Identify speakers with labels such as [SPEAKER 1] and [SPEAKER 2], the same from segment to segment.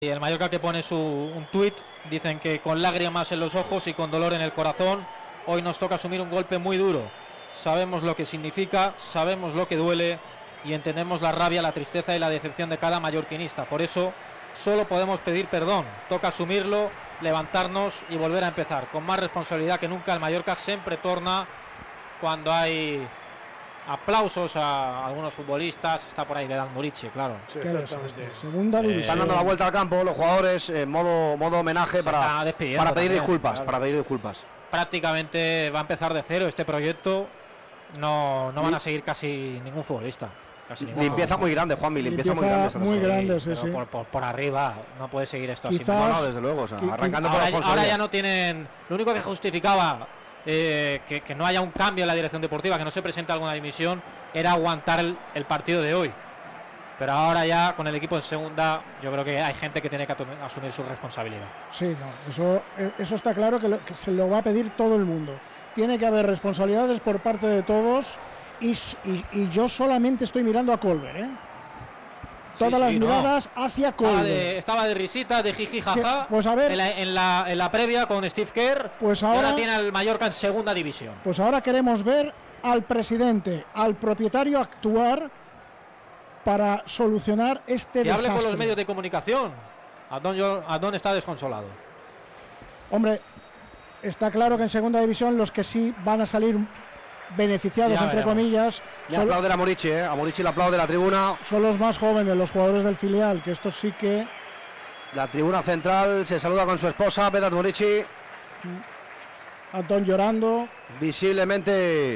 [SPEAKER 1] Y el Mallorca que pone un tuit, dicen que con lágrimas en los ojos y con dolor en el corazón, hoy nos toca asumir un golpe muy duro. Sabemos lo que significa, sabemos lo que duele y entendemos la rabia, la tristeza y la decepción de cada mallorquinista. Por eso solo podemos pedir perdón, toca asumirlo, levantarnos y volver a empezar. Con más responsabilidad que nunca, el Mallorca siempre torna cuando hay aplausos a algunos futbolistas. Está por ahí Vedat Murici, claro.
[SPEAKER 2] Sí, exactamente.
[SPEAKER 3] Segunda división.
[SPEAKER 4] Están dando la vuelta al campo los jugadores en modo homenaje para pedir
[SPEAKER 1] también,
[SPEAKER 4] disculpas,
[SPEAKER 1] claro.
[SPEAKER 4] para pedir disculpas.
[SPEAKER 1] Prácticamente va a empezar de cero este proyecto. No van a seguir casi ningún futbolista.
[SPEAKER 4] Limpieza muy grande, Juanmi, limpieza muy grande.
[SPEAKER 3] Muy grande, sí, sí.
[SPEAKER 1] Por arriba no puede seguir esto así.
[SPEAKER 4] No, desde luego, o sea, arrancando por Alfonso.
[SPEAKER 1] Ahora ya no tienen. Lo único que justificaba que no haya un cambio en la dirección deportiva, que no se presente alguna dimisión, era aguantar el partido de hoy. Pero ahora ya con el equipo en segunda, yo creo que hay gente que tiene que asumir su responsabilidad.
[SPEAKER 3] Sí, no, eso está claro que se lo va a pedir todo el mundo. Tiene que haber responsabilidades por parte de todos y yo solamente estoy mirando a Colbert, ¿eh? Todas las miradas hacia Colbert.
[SPEAKER 1] Estaba de risita, de jiji jaja.
[SPEAKER 3] Pues a ver,
[SPEAKER 1] en la previa con Steve Kerr.
[SPEAKER 3] Pues ahora
[SPEAKER 1] tiene al Mallorca en segunda división.
[SPEAKER 3] Pues ahora queremos ver al presidente, al propietario actuar para solucionar este desastre.
[SPEAKER 1] Hable con los medios de comunicación. Adón está desconsolado.
[SPEAKER 3] Hombre, está claro que en segunda división los que sí van a salir beneficiados,
[SPEAKER 1] ya
[SPEAKER 3] entre
[SPEAKER 1] veremos.
[SPEAKER 3] Comillas,
[SPEAKER 4] Aplaude a Murici, a Murici le aplaude la tribuna.
[SPEAKER 3] Son los más jóvenes, los jugadores del filial, que estos sí que...
[SPEAKER 4] La tribuna central se saluda con su esposa, Vedat Murici.
[SPEAKER 3] Antón llorando.
[SPEAKER 4] Visiblemente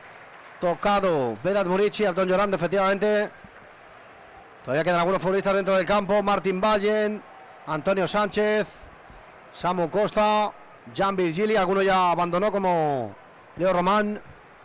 [SPEAKER 4] tocado Vedat Murici, Antón llorando, efectivamente. Todavía quedan algunos futbolistas dentro del campo. Martín Vallen, Antonio Sánchez, Samu Costa, Jan Virgili. Alguno ya abandonó, como Leo Román.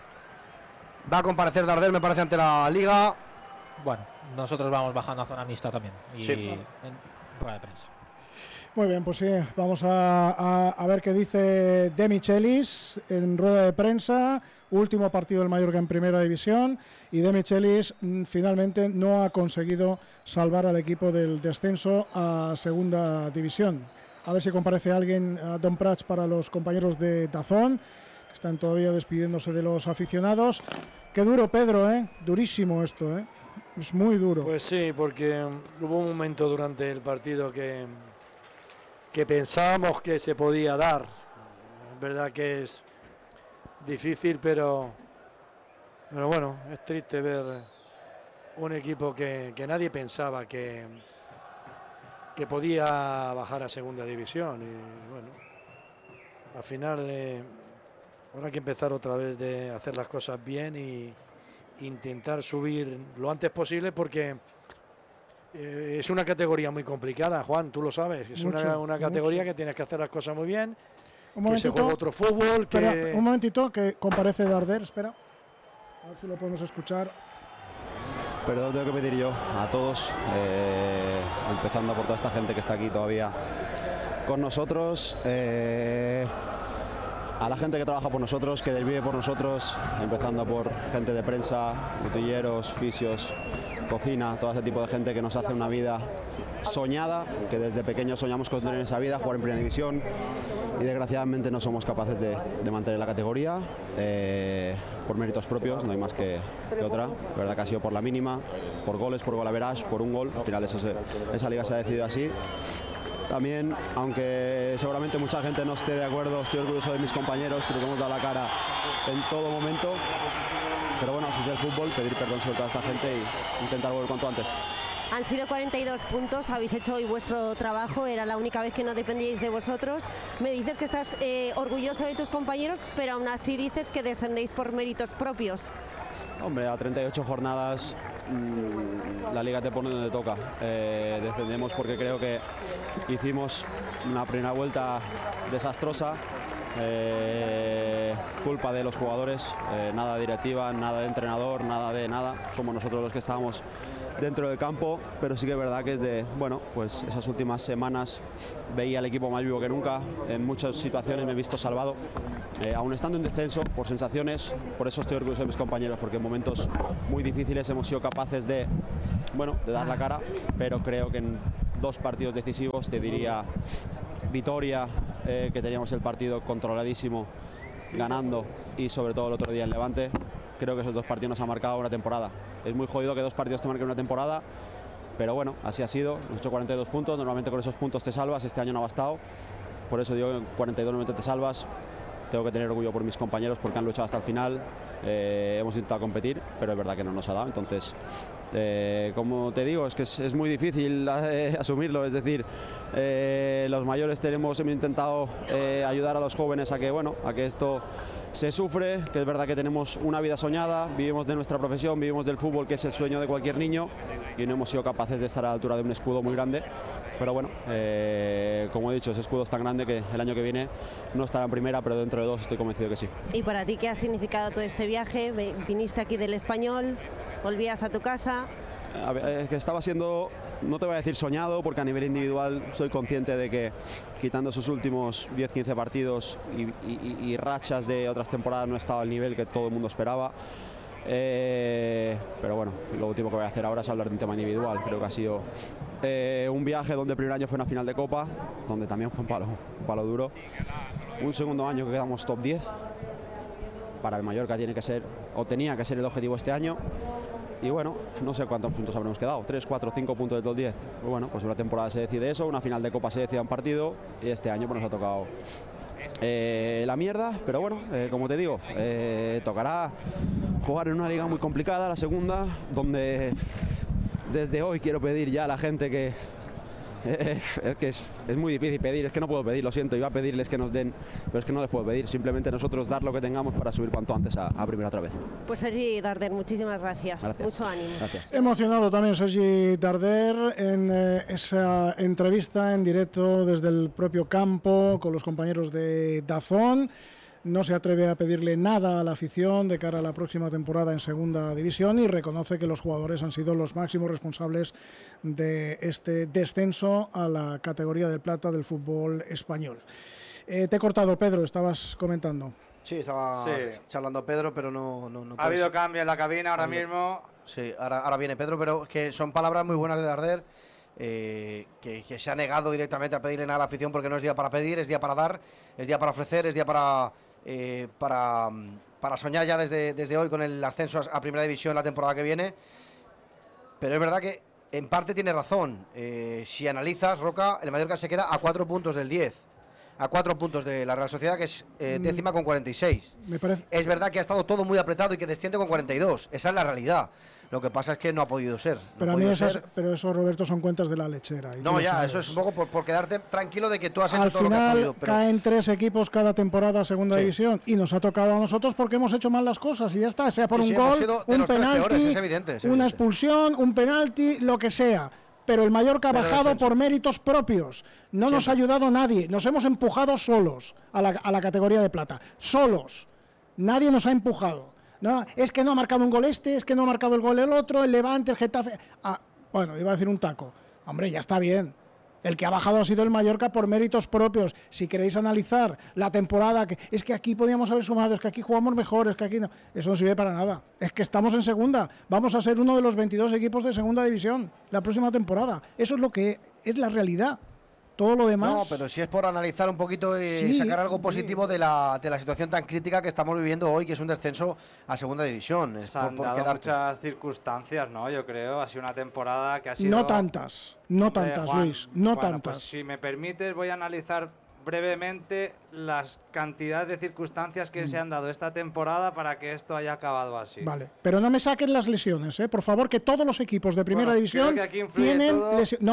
[SPEAKER 4] Va a comparecer Darder, me parece, ante la Liga.
[SPEAKER 1] Bueno, nosotros vamos bajando a zona mixta también. Y
[SPEAKER 4] sí.
[SPEAKER 1] En rueda de prensa.
[SPEAKER 3] Muy bien, pues sí, vamos a ver qué dice De Michelis en rueda de prensa. Último partido del Mallorca en primera división y De Michelis finalmente no ha conseguido salvar al equipo del descenso a segunda división. A ver si comparece alguien, a Don Prats, para los compañeros de DAZN, que están todavía despidiéndose de los aficionados. Qué duro, Pedro, durísimo esto, es muy duro.
[SPEAKER 2] Pues sí, porque hubo un momento durante el partido que pensábamos que se podía dar. Es verdad que es difícil, pero bueno, es triste ver un equipo que nadie pensaba que podía bajar a segunda división. Y bueno, al final ahora hay que empezar otra vez de hacer las cosas bien y intentar subir lo antes posible, porque es una categoría muy complicada, Juan, tú lo sabes. Es una categoría que tienes que hacer las cosas muy bien, que se juega otro fútbol.
[SPEAKER 3] Espera, un momentito, que comparece Darder, espera. A ver si lo podemos escuchar.
[SPEAKER 5] Perdón, tengo que pedir yo a todos, empezando por toda esta gente que está aquí todavía con nosotros, a la gente que trabaja por nosotros, que vive por nosotros, empezando por gente de prensa, botilleros, fisios, cocina, todo ese tipo de gente que nos hace una vida soñada, que desde pequeños soñamos con tener esa vida, jugar en primera división, y desgraciadamente no somos capaces de mantener la categoría por méritos propios, no hay más que otra. La verdad que ha sido por la mínima, por goles, por gol average, por un gol. Al final esa liga se ha decidido así. También, aunque seguramente mucha gente no esté de acuerdo, estoy orgulloso de mis compañeros, creo que hemos dado la cara en todo momento. Pero bueno, así es el fútbol, pedir perdón sobre toda esta gente e intentar volver cuanto antes.
[SPEAKER 6] Han sido 42 puntos, habéis hecho hoy vuestro trabajo, era la única vez que no dependíais de vosotros. Me dices que estás orgulloso de tus compañeros, pero aún así dices que descendéis por méritos propios.
[SPEAKER 5] Hombre, a 38 jornadas la liga te pone donde toca. Descendemos porque creo que hicimos una primera vuelta desastrosa. Culpa de los jugadores, nada de directiva, nada de entrenador, nada de nada. Somos nosotros los que estábamos dentro del campo, pero sí que es verdad que pues esas últimas semanas veía al equipo más vivo que nunca. En muchas situaciones me he visto salvado, aún estando en descenso, por sensaciones. Por eso estoy orgulloso de mis compañeros, porque en momentos muy difíciles hemos sido capaces de dar la cara, pero creo que 2 partidos decisivos, te diría Vitoria, que teníamos el partido controladísimo, ganando, y sobre todo el otro día en Levante. Creo que esos 2 partidos nos han marcado una temporada. Es muy jodido que 2 partidos te marquen una temporada, pero bueno, así ha sido. Hemos hecho 42 puntos, normalmente con esos puntos te salvas, este año no ha bastado. Por eso digo que en 42 normalmente te salvas. Tengo que tener orgullo por mis compañeros porque han luchado hasta el final. Hemos intentado competir, pero es verdad que no nos ha dado. Entonces, como te digo, es que es muy difícil asumirlo. Es decir, los mayores hemos intentado ayudar a los jóvenes a que esto se sufre, que es verdad que tenemos una vida soñada, vivimos de nuestra profesión, vivimos del fútbol, que es el sueño de cualquier niño, y no hemos sido capaces de estar a la altura de un escudo muy grande. Pero bueno, como he dicho, ese escudo es tan grande que el año que viene no estará en primera, pero dentro de 2 estoy convencido que sí.
[SPEAKER 6] ¿Y para ti qué ha significado todo este viaje? ¿Viniste aquí del Español? ¿Volvías a tu casa?
[SPEAKER 5] A ver, es que estaba siendo, no te voy a decir soñado, porque a nivel individual soy consciente de que quitando sus últimos 10-15 partidos y rachas de otras temporadas no estaba al nivel que todo el mundo esperaba. Pero bueno, lo último que voy a hacer ahora es hablar de un tema individual. Creo que ha sido un viaje donde el primer año fue una final de Copa, donde también fue un palo duro. Un segundo año que quedamos top 10. Para el Mallorca tiene que ser, o tenía que ser el objetivo este año. Y bueno, no sé cuántos puntos habremos quedado, 3, 4, 5 puntos del top 10. Bueno, pues una temporada se decide eso, una final de Copa se decide un partido, y este año pues nos ha tocado la mierda, pero bueno, como te digo, tocará jugar en una liga muy complicada, la segunda, donde desde hoy quiero pedir ya a la gente que es muy difícil pedir, es que no puedo pedir, lo siento, iba a pedirles que nos den, pero es que no les puedo pedir, simplemente nosotros dar lo que tengamos para subir cuanto antes a primera otra vez.
[SPEAKER 6] Pues Sergi Darder, muchísimas gracias. Mucho ánimo.
[SPEAKER 5] Gracias.
[SPEAKER 3] Emocionado también Sergi Darder en esa entrevista en directo desde el propio campo con los compañeros de DAZN. No se atreve a pedirle nada a la afición de cara a la próxima temporada en Segunda División y reconoce que los jugadores han sido los máximos responsables de este descenso a la categoría de plata del fútbol español. Te he cortado, Pedro, estabas comentando.
[SPEAKER 4] Sí, estaba charlando Pedro, pero no
[SPEAKER 7] ha habido cambio en la cabina ahora mismo.
[SPEAKER 4] Sí, ahora viene Pedro, pero que son palabras muy buenas de Darder. Que se ha negado directamente a pedirle nada a la afición porque no es día para pedir, es día para dar, es día para ofrecer, es día para soñar ya desde hoy con el ascenso a Primera División la temporada que viene. Pero es verdad que en parte tiene razón. Si analizas, Roca, el Mallorca se queda a 4 puntos del 10, a 4 puntos de la Real Sociedad, que es décima con 46.
[SPEAKER 3] Me parece...
[SPEAKER 4] Es verdad que ha estado todo muy apretado y que desciende con 42, esa es la realidad. Lo que pasa es que no ha podido ser.
[SPEAKER 3] Pero pero eso, Roberto, son cuentas de la lechera.
[SPEAKER 4] No, ya, eso es un poco por quedarte tranquilo de que tú has hecho todo lo que has
[SPEAKER 3] Al
[SPEAKER 4] podido.
[SPEAKER 3] final caen 3 equipos cada temporada a Segunda División y nos ha tocado a nosotros porque hemos hecho mal las cosas y ya está, sea por un gol, un penalti,
[SPEAKER 4] es evidente.
[SPEAKER 3] Una expulsión, un penalti, lo que sea. Pero el Mallorca ha bajado por méritos propios. No nos ha ayudado nadie. Nos hemos empujado solos a la categoría de plata. Solos. Nadie nos ha empujado. No, es que no ha marcado un gol es que no ha marcado el gol el otro, el Levante, el Getafe. Bueno, iba a decir un taco. Hombre, ya está bien. El que ha bajado ha sido el Mallorca por méritos propios. Si queréis analizar la temporada, es que aquí podíamos haber sumado, es que aquí jugamos mejor, es que aquí no. Eso no sirve para nada. Es que estamos en segunda. Vamos a ser uno de los 22 equipos de Segunda División la próxima temporada. Eso es lo que es la realidad. Todo lo demás...
[SPEAKER 4] No, pero si es por analizar un poquito y sacar algo positivo de la situación tan crítica que estamos viviendo hoy, que es un descenso a Segunda División.
[SPEAKER 7] Se han dado muchas circunstancias, ¿no? Yo creo, ha sido una temporada que ha sido...
[SPEAKER 3] No tantas, Juan, Luis, no tantas.
[SPEAKER 7] Pues si me permites, voy a analizar brevemente las cantidades de circunstancias que se han dado esta temporada para que esto haya acabado así.
[SPEAKER 3] Vale, pero no me saquen las lesiones, por favor, que todos los equipos de Primera División tienen lesiones.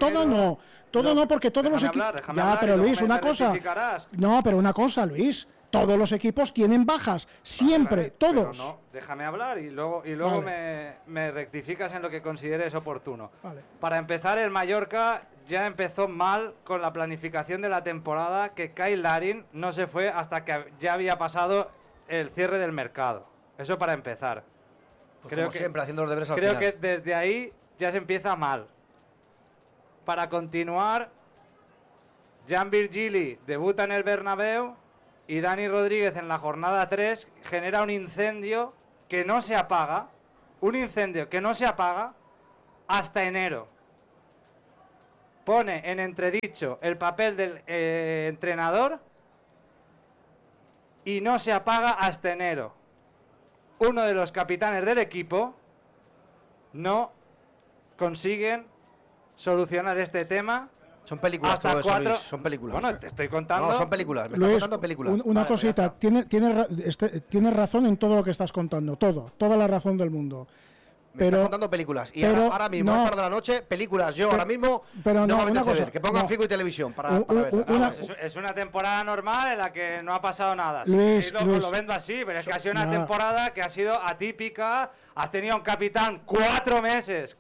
[SPEAKER 3] Todo no, porque todos los equipos... Ya, pero Luis, una cosa... No, pero una cosa, Luis... Todos los equipos tienen bajas, siempre, todos.
[SPEAKER 7] Pero no, déjame hablar y luego me rectificas en lo que consideres oportuno.
[SPEAKER 3] Vale.
[SPEAKER 7] Para empezar, el Mallorca ya empezó mal con la planificación de la temporada, que Kyle Larin no se fue hasta que ya había pasado el cierre del mercado. Eso para empezar.
[SPEAKER 4] Pues creo como siempre, haciendo los deberes al
[SPEAKER 7] final.
[SPEAKER 4] Creo
[SPEAKER 7] que desde ahí ya se empieza mal. Para continuar, Jan Virgili debuta en el Bernabéu y Dani Rodríguez en la jornada 3 genera un incendio que no se apaga. Un incendio que no se apaga hasta enero. pone en entredicho el papel del entrenador y no se apaga hasta enero. Uno de los capitanes del equipo no consiguen solucionar este tema.
[SPEAKER 4] Son películas
[SPEAKER 7] Hasta
[SPEAKER 4] todo eso,
[SPEAKER 7] 4.
[SPEAKER 4] Luis, son películas.
[SPEAKER 7] Bueno, te estoy contando.
[SPEAKER 4] No, son películas, me
[SPEAKER 3] Luis,
[SPEAKER 4] estás contando películas.
[SPEAKER 3] una
[SPEAKER 7] Vale,
[SPEAKER 3] cosita, tienes razón en todo lo que estás contando, toda la razón del mundo.
[SPEAKER 4] Me estás contando películas. Y ahora mismo,
[SPEAKER 3] no,
[SPEAKER 4] a tarde de la noche, películas. Yo ahora mismo
[SPEAKER 3] pero
[SPEAKER 4] no me
[SPEAKER 3] una
[SPEAKER 4] apetece
[SPEAKER 3] cosa,
[SPEAKER 4] ver. Que pongan
[SPEAKER 3] no.
[SPEAKER 4] Figo y Televisión para ver.
[SPEAKER 7] Es una temporada normal en la que no ha pasado nada.
[SPEAKER 3] Luis,
[SPEAKER 7] Sí,
[SPEAKER 3] Luis.
[SPEAKER 7] lo vendo así, pero es que ha sido una
[SPEAKER 3] Nada.
[SPEAKER 7] temporada que ha sido atípica. Has tenido un capitán 4 meses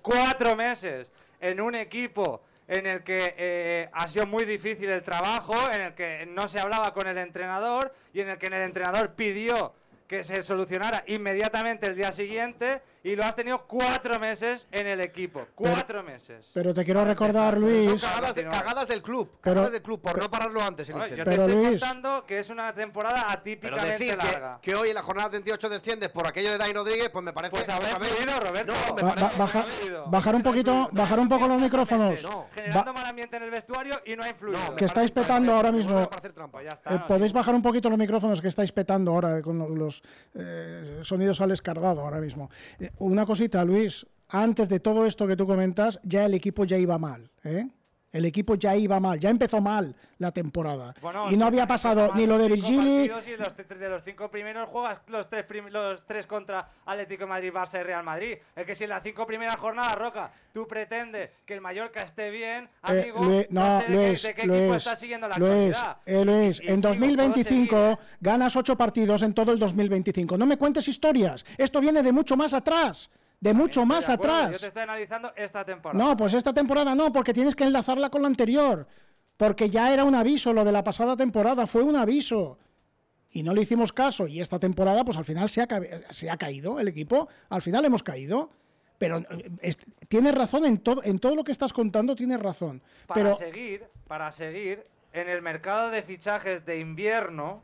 [SPEAKER 7] en un equipo en el que ha sido muy difícil el trabajo, en el que no se hablaba con el entrenador y en el que el entrenador pidió que se solucionara inmediatamente el día siguiente, y lo has tenido 4 meses en el equipo. 4 meses.
[SPEAKER 3] Pero te quiero recordar,
[SPEAKER 4] Son
[SPEAKER 3] Luis.
[SPEAKER 4] cagadas del club.
[SPEAKER 3] Pero-
[SPEAKER 4] Cagadas del club por no pararlo antes. El
[SPEAKER 7] Bueno,
[SPEAKER 4] incendio.
[SPEAKER 7] yo te
[SPEAKER 3] Pero,
[SPEAKER 7] estoy
[SPEAKER 3] Luis.
[SPEAKER 7] contando que es una temporada
[SPEAKER 4] Pero
[SPEAKER 7] atípicamente
[SPEAKER 4] decir
[SPEAKER 7] larga.
[SPEAKER 4] que hoy en la jornada 28 desciendes por aquello de Dani Rodríguez, pues me parece.
[SPEAKER 7] Pues haber
[SPEAKER 4] otra vez-
[SPEAKER 7] fluido, Roberto.
[SPEAKER 4] No, me
[SPEAKER 3] Ba-
[SPEAKER 4] parece.
[SPEAKER 3] ba- baja- bajar un poquito, bajar un poco los micrófonos.
[SPEAKER 4] No.
[SPEAKER 7] Generando mal ambiente en el vestuario y no ha influido.
[SPEAKER 4] No,
[SPEAKER 3] Que estáis petando ahora mismo.
[SPEAKER 4] Para hacer trampa.
[SPEAKER 7] Pues ya está, no,
[SPEAKER 3] Podéis
[SPEAKER 7] sí.
[SPEAKER 3] bajar un poquito los micrófonos que estáis petando ahora con los sonidos al escardado ahora mismo. Una cosita, Luis, antes de todo esto que tú comentas, ya el equipo ya iba mal, ¿eh? El equipo ya iba mal, ya empezó mal la temporada.
[SPEAKER 7] Bueno,
[SPEAKER 3] y no había pasado ni lo de Virgili.
[SPEAKER 7] De los 5 primeros juegas los 3 contra Atlético de Madrid, Barça y Real Madrid. Es que si en las 5 primeras jornadas, Roca, tú pretendes que el Mallorca esté bien, amigo, no sé de qué equipo estás siguiendo la actualidad.
[SPEAKER 3] Luis,
[SPEAKER 7] Y
[SPEAKER 3] en
[SPEAKER 7] sigo,
[SPEAKER 3] 2025
[SPEAKER 7] puedo seguir.
[SPEAKER 3] ganas 8 partidos en todo el 2025. No me cuentes historias. Esto viene de mucho más atrás. De mucho
[SPEAKER 7] Estoy
[SPEAKER 3] más
[SPEAKER 7] de acuerdo,
[SPEAKER 3] atrás.
[SPEAKER 7] Yo te estoy analizando esta temporada.
[SPEAKER 3] No, pues esta temporada no, porque tienes que enlazarla con la anterior. Porque ya era un aviso, lo de la pasada temporada fue un aviso. Y no le hicimos caso. Y esta temporada, pues al final se ha caído el equipo. Al final hemos caído. Pero tienes razón en todo lo que estás contando, tienes razón.
[SPEAKER 7] Para
[SPEAKER 3] Pero
[SPEAKER 7] seguir en el mercado de fichajes de invierno,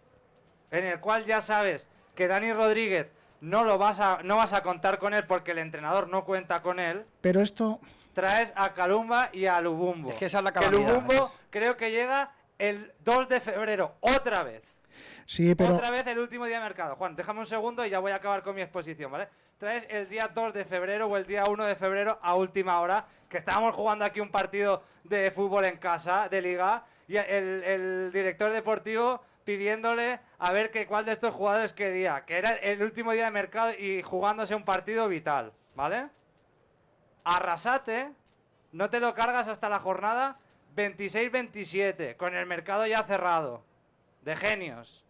[SPEAKER 7] en el cual ya sabes que Dani Rodríguez no vas a contar con él porque el entrenador no cuenta con él,
[SPEAKER 3] pero esto...
[SPEAKER 7] traes a Kalumba y a Lubumbo.
[SPEAKER 4] Es que esa es la
[SPEAKER 7] que
[SPEAKER 4] calamidad.
[SPEAKER 7] Lubumbo creo que llega el 2 de febrero, otra vez.
[SPEAKER 3] Sí, pero...
[SPEAKER 7] Otra vez el último día de mercado. Juan, déjame un segundo y ya voy a acabar con mi exposición, ¿vale? Traes el día 2 de febrero o el día 1 de febrero a última hora, que estábamos jugando aquí un partido de fútbol en casa, de liga, y el director deportivo pidiéndole a ver cuál de estos jugadores quería, que era el último día de mercado y jugándose un partido vital, ¿vale? Arrasate, no te lo cargas hasta la jornada 26-27, con el mercado ya cerrado. De genios.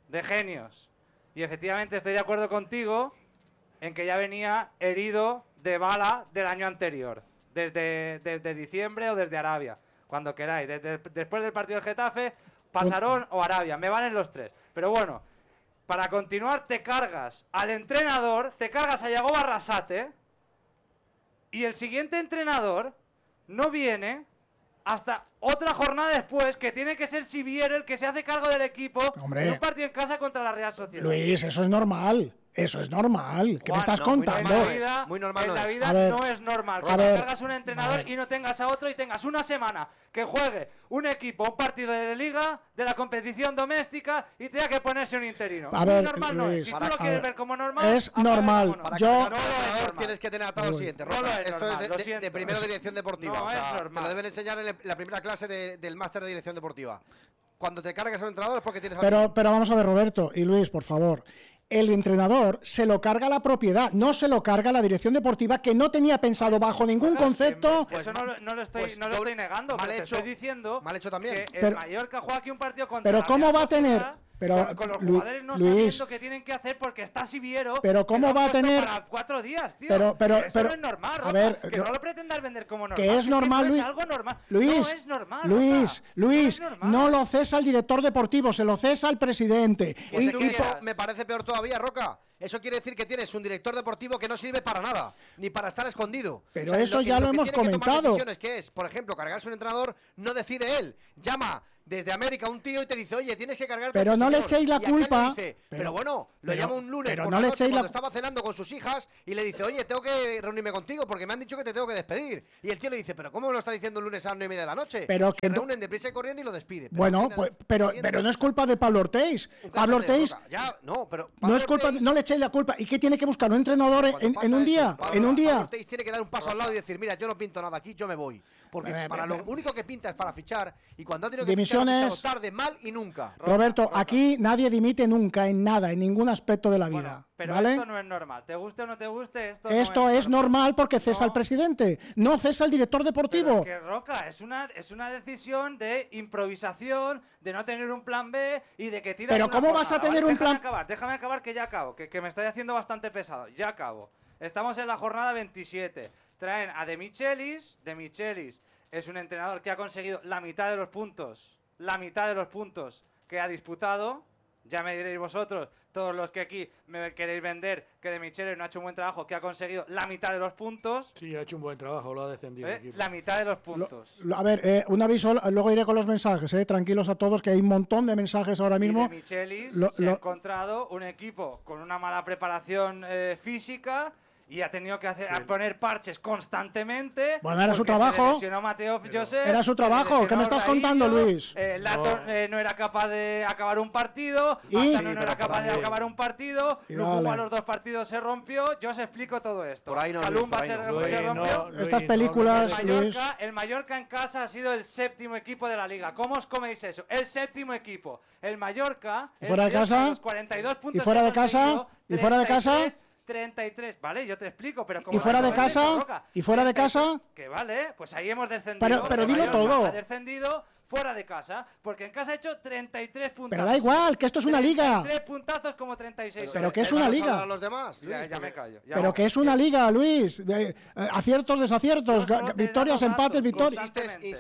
[SPEAKER 7] Y efectivamente estoy de acuerdo contigo en que ya venía herido de bala del año anterior, desde diciembre o desde Arabia, cuando queráis. Después del partido de Getafe, Pasarón o Arabia, me valen los 3. Pero bueno, para continuar te cargas al entrenador, te cargas a Yagoba Arrasate, y el siguiente entrenador no viene hasta otra jornada después, que tiene que ser Siviero el que se hace cargo del equipo.
[SPEAKER 3] Hombre.
[SPEAKER 7] En un partido en casa contra la Real Sociedad.
[SPEAKER 3] Luis, eso es normal. Eso es normal. ¿Qué me
[SPEAKER 7] Juan,
[SPEAKER 3] estás
[SPEAKER 4] no, muy
[SPEAKER 3] contando?
[SPEAKER 4] normal.
[SPEAKER 7] En la vida,
[SPEAKER 4] Muy normal
[SPEAKER 7] en
[SPEAKER 4] no
[SPEAKER 7] la
[SPEAKER 4] es.
[SPEAKER 7] vida
[SPEAKER 3] A ver,
[SPEAKER 7] no es normal.
[SPEAKER 3] a
[SPEAKER 7] Que
[SPEAKER 3] ver,
[SPEAKER 7] cargas un entrenador y no tengas a otro y tengas una semana que juegue un equipo, un partido de liga, de la competición doméstica y tenga que ponerse un interino.
[SPEAKER 3] A ver,
[SPEAKER 7] normal no
[SPEAKER 3] Luis,
[SPEAKER 7] es. Si tú
[SPEAKER 3] a
[SPEAKER 7] lo quieres
[SPEAKER 3] ver,
[SPEAKER 7] ver como normal,
[SPEAKER 3] es
[SPEAKER 7] apáralo
[SPEAKER 3] normal.
[SPEAKER 7] como normal.
[SPEAKER 3] Yo-
[SPEAKER 7] No
[SPEAKER 4] Para
[SPEAKER 7] lo es
[SPEAKER 4] entrenador
[SPEAKER 7] normal.
[SPEAKER 4] tienes que tener atado lo siguiente,
[SPEAKER 7] No
[SPEAKER 4] Roca.
[SPEAKER 7] lo es
[SPEAKER 4] Esto
[SPEAKER 7] normal,
[SPEAKER 4] es
[SPEAKER 7] lo
[SPEAKER 4] de
[SPEAKER 7] siento.
[SPEAKER 4] primero de dirección deportiva.
[SPEAKER 7] No
[SPEAKER 4] o sea,
[SPEAKER 7] es
[SPEAKER 4] te
[SPEAKER 7] normal.
[SPEAKER 4] lo deben enseñar en la primera clase del máster de dirección deportiva. Cuando te cargas a un entrenador es porque tienes
[SPEAKER 3] Pero vamos a ver, Roberto y Luis, por favor. El entrenador se lo carga la propiedad, no se lo carga la dirección deportiva, que no tenía pensado bajo ningún concepto.
[SPEAKER 7] Eso no lo estoy negando,
[SPEAKER 4] mal
[SPEAKER 7] pero te
[SPEAKER 4] hecho,
[SPEAKER 7] estoy diciendo
[SPEAKER 4] mal hecho también.
[SPEAKER 7] que el
[SPEAKER 3] Pero-
[SPEAKER 7] Mallorca juega aquí un partido contra
[SPEAKER 3] pero
[SPEAKER 7] la
[SPEAKER 3] ¿cómo
[SPEAKER 7] Real
[SPEAKER 3] va a tener-
[SPEAKER 7] Sociedad,
[SPEAKER 3] pero,
[SPEAKER 7] con los
[SPEAKER 3] Lu-
[SPEAKER 7] jugadores no
[SPEAKER 3] Luis,
[SPEAKER 7] sabiendo qué tienen que hacer porque está Siviero.
[SPEAKER 3] pero ¿cómo
[SPEAKER 7] que lo han
[SPEAKER 3] va a
[SPEAKER 7] puesto
[SPEAKER 3] tener-
[SPEAKER 7] para 4 días, tío.
[SPEAKER 3] pero-
[SPEAKER 7] Eso no es normal,
[SPEAKER 3] a
[SPEAKER 7] Roca,
[SPEAKER 3] ver,
[SPEAKER 7] que no lo pretendas vender como normal.
[SPEAKER 3] que es normal,
[SPEAKER 7] no
[SPEAKER 3] Luis.
[SPEAKER 7] es algo normal.
[SPEAKER 3] Luis,
[SPEAKER 7] no es normal,
[SPEAKER 3] Luis,
[SPEAKER 7] Roca.
[SPEAKER 3] Luis,
[SPEAKER 7] no, es normal.
[SPEAKER 3] no lo cesa el director deportivo, se lo cesa el presidente.
[SPEAKER 7] Pues
[SPEAKER 3] Y-
[SPEAKER 7] tú
[SPEAKER 3] y-
[SPEAKER 7] quieras.
[SPEAKER 4] Eso me parece peor todavía, Roca. Eso quiere decir que tienes un director deportivo que no sirve para nada, ni para estar escondido.
[SPEAKER 3] Pero eso ya lo hemos
[SPEAKER 4] que tiene que tomar
[SPEAKER 3] comentado.
[SPEAKER 4] decisiones, que es, por ejemplo, cargarse un entrenador, no decide él. Llama desde América un tío y te dice, oye, tienes que cargarte.
[SPEAKER 3] Pero no le echéis la
[SPEAKER 4] y aquel le
[SPEAKER 3] culpa.
[SPEAKER 4] dice, pero bueno, lo llama un lunes
[SPEAKER 3] pero
[SPEAKER 4] por
[SPEAKER 3] no
[SPEAKER 4] la
[SPEAKER 3] le
[SPEAKER 4] noche
[SPEAKER 3] echéis
[SPEAKER 4] cuando
[SPEAKER 3] la...
[SPEAKER 4] estaba cenando con sus hijas y le dice, oye, tengo que reunirme contigo porque me han dicho que te tengo que despedir. Y el tío le dice, pero ¿cómo me lo está diciendo el lunes a las 9:30 de la noche?
[SPEAKER 3] Pero
[SPEAKER 4] se
[SPEAKER 3] que
[SPEAKER 4] reúnen deprisa y corriendo y lo despide.
[SPEAKER 3] Bueno, pues, pero no es culpa de Pablo Ortiz. Pablo Ortiz
[SPEAKER 4] ya, no, pero
[SPEAKER 3] no es culpa, no le echéis la culpa. ¿Y qué tiene que buscar un entrenador en un día? En un día.
[SPEAKER 4] Pablo Ortiz tiene que dar un paso al lado y decir, mira, yo no pinto nada aquí, yo me voy. Porque para lo único que pinta es para fichar y cuando ha tenido que fichar, ha fichado tarde, mal y nunca.
[SPEAKER 3] Roberto, aquí nadie dimite nunca en nada, en ningún aspecto de la vida.
[SPEAKER 7] Bueno, pero
[SPEAKER 3] ¿vale?
[SPEAKER 7] esto no es normal. Te guste o no te guste, esto
[SPEAKER 3] no es normal porque cesa al presidente, no cesa al director deportivo.
[SPEAKER 7] Pero que Roca, es una decisión de improvisación, de no tener un plan B y de que tiras.
[SPEAKER 3] Pero
[SPEAKER 7] una
[SPEAKER 3] ¿cómo
[SPEAKER 7] jornada,
[SPEAKER 3] vas a tener un plan?
[SPEAKER 7] Déjame acabar que ya acabo, que me estoy haciendo bastante pesado. Ya acabo. Estamos en la jornada 27. Traen a De Michelis. De Michelis es un entrenador que ha conseguido la mitad de los puntos que ha disputado. Ya me diréis vosotros, todos los que aquí me queréis vender, que De Michelis no ha hecho un buen trabajo, que ha conseguido la mitad de los puntos.
[SPEAKER 2] Sí, ha hecho un buen trabajo, lo ha descendido el equipo.
[SPEAKER 7] La mitad de los puntos.
[SPEAKER 3] A ver, un aviso, luego iré con los mensajes, tranquilos a todos, que hay un montón de mensajes ahora mismo.
[SPEAKER 7] Y De Michelis se ha encontrado un equipo con una mala preparación física y ha tenido que poner parches constantemente.
[SPEAKER 3] Bueno, era su trabajo. Era su trabajo. ¿Qué me estás contando, Luis?
[SPEAKER 7] No era capaz de acabar un partido. Manzano no era capaz de acabar un partido. Luego a los 2 partidos se rompió. Yo os explico todo esto.
[SPEAKER 4] Por ahí no,
[SPEAKER 7] Calumba se rompió.
[SPEAKER 3] Estas películas,
[SPEAKER 7] El Mallorca en casa ha sido el 7º equipo de la liga. ¿Cómo os coméis eso? El 7º equipo. El Mallorca.
[SPEAKER 3] Fuera de casa.
[SPEAKER 7] Los 42 puntos
[SPEAKER 3] y fuera de casa. Y fuera de casa.
[SPEAKER 7] 33, vale, yo te explico, pero
[SPEAKER 3] ¿Y fuera de casa? ¿Y fuera de casa?
[SPEAKER 7] Que vale, pues ahí hemos descendido.
[SPEAKER 3] Pero dilo todo.
[SPEAKER 7] Ha descendido fuera de casa, porque en casa ha hecho 33 puntos.
[SPEAKER 3] Pero da igual, que esto es una liga.
[SPEAKER 7] 3 puntazos como 36.
[SPEAKER 3] Pero que es una liga.
[SPEAKER 4] A los demás, Luis,
[SPEAKER 7] ya me callo.
[SPEAKER 3] Pero que es una liga, Luis. Aciertos, desaciertos, victorias, empates, victorias.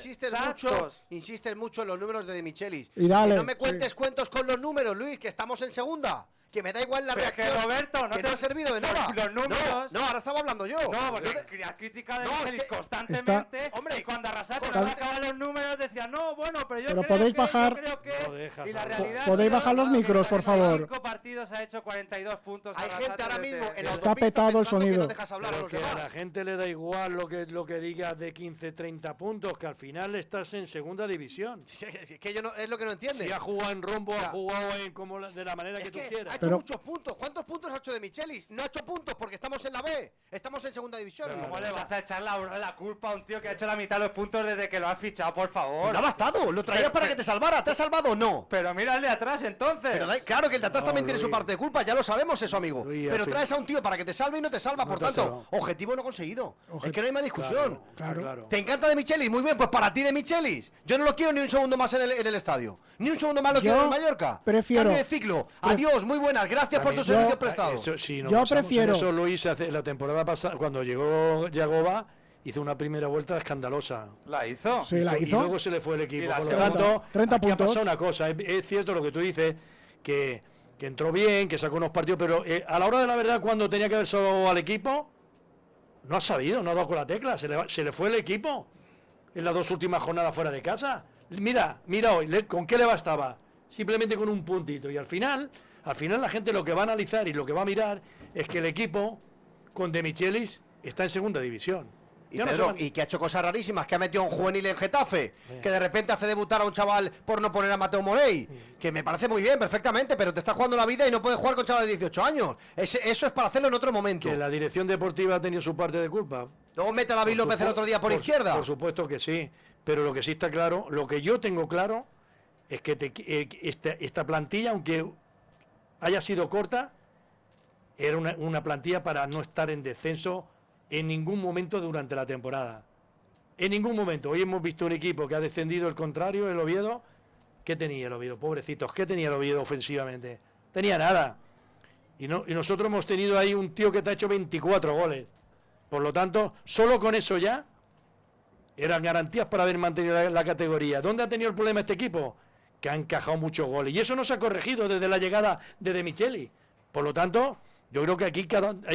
[SPEAKER 4] Insistes mucho en los números de Michelis.
[SPEAKER 3] Y dale.
[SPEAKER 4] Que no me cuentes cuentos con los números, Luis, que estamos en segunda. Que me da igual la reacción.
[SPEAKER 7] Que Roberto, no
[SPEAKER 4] te ha servido de nada.
[SPEAKER 7] Los números.
[SPEAKER 4] No, ahora estaba hablando yo.
[SPEAKER 7] No, porque la crítica de Michelis constantemente.
[SPEAKER 4] Hombre,
[SPEAKER 7] y cuando Arrasate no sacaban los números decía, no, bueno, pero yo
[SPEAKER 3] pero
[SPEAKER 7] creo
[SPEAKER 3] podéis
[SPEAKER 7] que,
[SPEAKER 3] bajar.
[SPEAKER 7] yo creo que. Y la realidad
[SPEAKER 3] podéis bajar los micros, por favor.
[SPEAKER 7] 5 partidos ha hecho 42 puntos.
[SPEAKER 4] Hay gente ahora mismo en la
[SPEAKER 3] está petado el sonido.
[SPEAKER 2] Que a la gente le da igual lo que digas de 15, 30 puntos, que al final estás en segunda división.
[SPEAKER 4] Que yo no, es lo que no entiende.
[SPEAKER 2] Si ha jugado en rombo, ha jugado de la manera que tú quieras.
[SPEAKER 4] Ha hecho muchos puntos. ¿Cuántos puntos ha hecho De Michelis? No ha hecho puntos porque estamos en la B. Estamos en segunda división.
[SPEAKER 7] Pero ¿cómo le vas a echar la culpa a un tío que ha hecho la mitad de los puntos desde que lo has fichado, por favor?
[SPEAKER 4] No ha bastado. Lo traías para que te salvara. ¿Te ha salvado o no?
[SPEAKER 7] Pero mira el de atrás entonces.
[SPEAKER 4] Pero claro que el de atrás también tiene su parte de culpa. Ya lo sabemos eso, amigo. Pero traes a un tío para que te salve y no te salva. Por tanto, objetivo no conseguido. Es que no hay más discusión.
[SPEAKER 3] Claro.
[SPEAKER 4] ¿Te encanta De Michelis? Muy bien, pues para ti De Michelis. Yo no lo quiero ni un segundo más en el estadio. Ni un segundo más lo quiero en Mallorca.
[SPEAKER 3] Prefiero.
[SPEAKER 4] Cambio de ciclo. Adiós, muy buenas. Gracias por tus servicios prestados.
[SPEAKER 3] Yo prefiero.
[SPEAKER 2] Eso lo hice la temporada pasada, cuando llegó Yagoba, hizo una primera vuelta escandalosa.
[SPEAKER 7] ¿La hizo?
[SPEAKER 3] Sí, la hizo.
[SPEAKER 2] Y luego se le fue el equipo. Por lo
[SPEAKER 3] 30,
[SPEAKER 2] tanto,
[SPEAKER 3] 30
[SPEAKER 2] aquí
[SPEAKER 3] puntos.
[SPEAKER 2] ha pasado una cosa. Es cierto lo que tú dices, que entró bien, que sacó unos partidos, pero a la hora de la verdad, cuando tenía que haber salvado al equipo, no ha sabido, no ha dado con la tecla. Se le fue el equipo en las 2 últimas jornadas fuera de casa. Mira hoy, ¿con qué le bastaba? Simplemente con un puntito. Y al final la gente lo que va a analizar y lo que va a mirar es que el equipo con De Michelis está en segunda división.
[SPEAKER 4] Y Pedro, y que ha hecho cosas rarísimas, que ha metido a un juvenil en Getafe, que de repente hace debutar a un chaval por no poner a Mateo Morey, que me parece muy bien, perfectamente, pero te estás jugando la vida y no puedes jugar con chavales de 18 años. Eso es para hacerlo en otro momento.
[SPEAKER 2] Que la dirección deportiva ha tenido su parte de culpa.
[SPEAKER 4] Luego mete a David López el otro día por izquierda.
[SPEAKER 2] Por supuesto que sí, pero lo que sí está claro, lo que yo tengo claro, es que esta plantilla, aunque haya sido corta, era una plantilla para no estar en descenso en ningún momento durante la temporada. En ningún momento. Hoy hemos visto un equipo que ha descendido, el contrario, el Oviedo. ¿Qué tenía el Oviedo? Pobrecitos, ¿qué tenía el Oviedo ofensivamente? Tenía nada. Y nosotros hemos tenido ahí un tío que te ha hecho 24 goles. Por lo tanto, solo con eso ya eran garantías para haber mantenido la categoría. ¿Dónde ha tenido el problema este equipo? Que ha encajado muchos goles. Y eso no se ha corregido desde la llegada de De Michelis. Por lo tanto, yo creo que aquí cada uno hay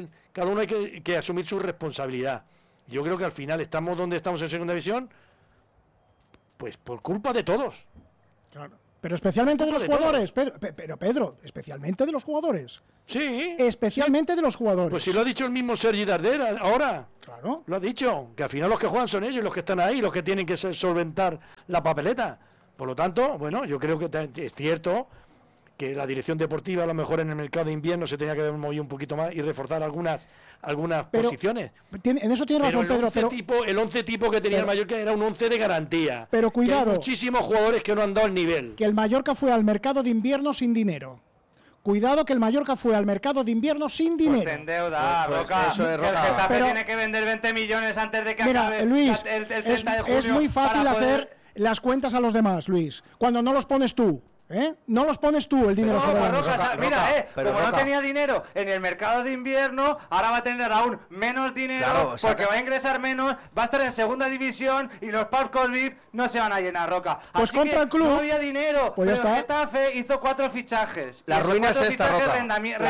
[SPEAKER 2] que asumir su responsabilidad. Yo creo que al final estamos donde estamos en segunda división Pues por culpa de todos.
[SPEAKER 3] Claro. Pero especialmente de los
[SPEAKER 2] de
[SPEAKER 3] jugadores, Pedro, especialmente de los jugadores.
[SPEAKER 2] Sí.
[SPEAKER 3] Especialmente de los jugadores.
[SPEAKER 2] Pues si lo ha dicho el mismo Sergi Darder ahora.
[SPEAKER 3] Claro.
[SPEAKER 2] Lo ha dicho, que al final los que juegan son ellos, los que están ahí, los que tienen que solventar la papeleta. Por lo tanto, bueno, yo creo que es cierto que la dirección deportiva a lo mejor en el mercado de invierno se tenía que haber movido un poquito más y reforzar algunas posiciones.
[SPEAKER 3] En eso tiene razón Pedro,
[SPEAKER 2] el 11 tipo que tenía el Mallorca era un 11 de garantía.
[SPEAKER 3] Pero cuidado.
[SPEAKER 2] Que hay muchísimos jugadores que no han dado el nivel.
[SPEAKER 3] Que el Mallorca fue al mercado de invierno sin dinero. Cuidado que el Mallorca fue al mercado de invierno sin dinero.
[SPEAKER 7] Pues te endeuda, Roca.
[SPEAKER 4] Eso es, Roca.
[SPEAKER 7] El Getafe
[SPEAKER 3] Pero,
[SPEAKER 7] tiene que vender 20 millones antes de que
[SPEAKER 3] mira,
[SPEAKER 7] acabe
[SPEAKER 3] Luis,
[SPEAKER 7] el 30 de junio.
[SPEAKER 3] es muy fácil
[SPEAKER 7] para poder...
[SPEAKER 3] hacer las cuentas a los demás, Luis. Cuando no los pones tú. No los pones tú el dinero sobre la mesa.
[SPEAKER 7] Mira,
[SPEAKER 4] pero
[SPEAKER 7] como
[SPEAKER 4] Roca,
[SPEAKER 7] no tenía dinero en el mercado de invierno, ahora va a tener aún menos dinero,
[SPEAKER 4] claro,
[SPEAKER 7] porque va a ingresar menos, va a estar en segunda división y los palcos VIP no se van a llenar, Roca.
[SPEAKER 3] Pues
[SPEAKER 7] Así
[SPEAKER 3] compra
[SPEAKER 7] que
[SPEAKER 3] el club.
[SPEAKER 7] no había dinero,
[SPEAKER 3] Pues ya
[SPEAKER 7] pero el
[SPEAKER 3] está.
[SPEAKER 7] Getafe hizo 4 fichajes.
[SPEAKER 4] La
[SPEAKER 7] Y esos
[SPEAKER 4] ruina es
[SPEAKER 7] 4
[SPEAKER 4] esta,
[SPEAKER 7] fichajes
[SPEAKER 4] Roca.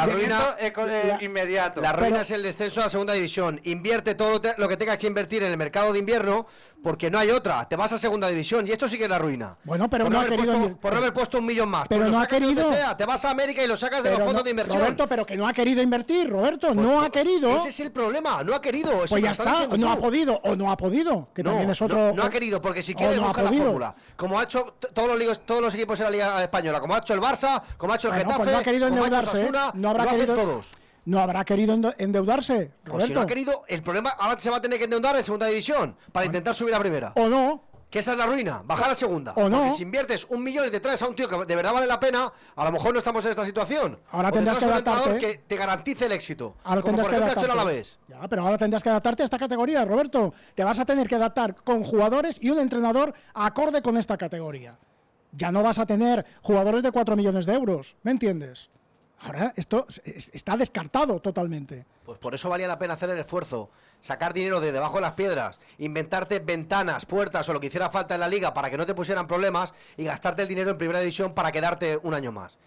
[SPEAKER 7] rendimiento inmediato.
[SPEAKER 4] La ruina es el descenso a la segunda división. Invierte todo lo que tengas que invertir en el mercado de invierno, porque no hay otra. Te vas a segunda división y esto sí que es la ruina.
[SPEAKER 3] Bueno, pero
[SPEAKER 4] por
[SPEAKER 3] no ha
[SPEAKER 4] haber
[SPEAKER 3] querido
[SPEAKER 4] puesto, por no haber puesto 1 millón más.
[SPEAKER 3] Pero
[SPEAKER 4] Pues
[SPEAKER 3] no
[SPEAKER 4] lo
[SPEAKER 3] ha
[SPEAKER 4] sacas de donde
[SPEAKER 3] querido.
[SPEAKER 4] sea. Te vas a América y lo sacas de los fondos de inversión.
[SPEAKER 3] Roberto, pero que no ha querido invertir, Roberto,
[SPEAKER 4] Pues,
[SPEAKER 3] no ha querido.
[SPEAKER 4] Ese es el problema, no ha querido. Eso
[SPEAKER 3] Pues
[SPEAKER 4] me
[SPEAKER 3] ya
[SPEAKER 4] lo estás
[SPEAKER 3] está,
[SPEAKER 4] diciendo
[SPEAKER 3] no
[SPEAKER 4] tú.
[SPEAKER 3] ha podido, o no ha podido, que también es otro.
[SPEAKER 4] No ha querido, porque si
[SPEAKER 3] o
[SPEAKER 4] quiere
[SPEAKER 3] no ha
[SPEAKER 4] buscar la
[SPEAKER 3] podido.
[SPEAKER 4] fórmula, como ha hecho todos los equipos de la Liga Española, como ha hecho el Barça, como ha hecho el
[SPEAKER 3] Bueno,
[SPEAKER 4] Getafe,
[SPEAKER 3] pues no ha querido
[SPEAKER 4] como ha hecho
[SPEAKER 3] endeudarse,
[SPEAKER 4] Osasuna,
[SPEAKER 3] no habrá
[SPEAKER 4] lo hacen
[SPEAKER 3] querido.
[SPEAKER 4] todos.
[SPEAKER 3] No habrá querido endeudarse, Roberto.
[SPEAKER 4] Pues si no ha querido, el problema ahora se va a tener que endeudar en segunda división para intentar subir a primera.
[SPEAKER 3] O no.
[SPEAKER 4] Que esa es la ruina, bajar a segunda.
[SPEAKER 3] O no.
[SPEAKER 4] Porque si inviertes 1 millón y te traes a un tío que de verdad vale la pena, a lo mejor no estamos en esta situación.
[SPEAKER 3] Ahora
[SPEAKER 4] O te
[SPEAKER 3] tendrás
[SPEAKER 4] traes
[SPEAKER 3] que
[SPEAKER 4] un entrenador
[SPEAKER 3] adaptarte.
[SPEAKER 4] que te garantice el éxito.
[SPEAKER 3] Ahora
[SPEAKER 4] como
[SPEAKER 3] tendrás
[SPEAKER 4] por
[SPEAKER 3] que
[SPEAKER 4] ejemplo ha hecho el
[SPEAKER 3] adaptarte.
[SPEAKER 4] Alavés.
[SPEAKER 3] Ya, pero ahora tendrás que adaptarte a esta categoría, Roberto. Te vas a tener que adaptar con jugadores y un entrenador acorde con esta categoría. Ya no vas a tener jugadores de 4 millones de euros, ¿me entiendes? Ahora esto está descartado totalmente.
[SPEAKER 4] Pues por eso valía la pena hacer el esfuerzo, sacar dinero de debajo de las piedras, inventarte ventanas, puertas o lo que hiciera falta en la liga para que no te pusieran problemas y gastarte el dinero en primera división para quedarte un año más.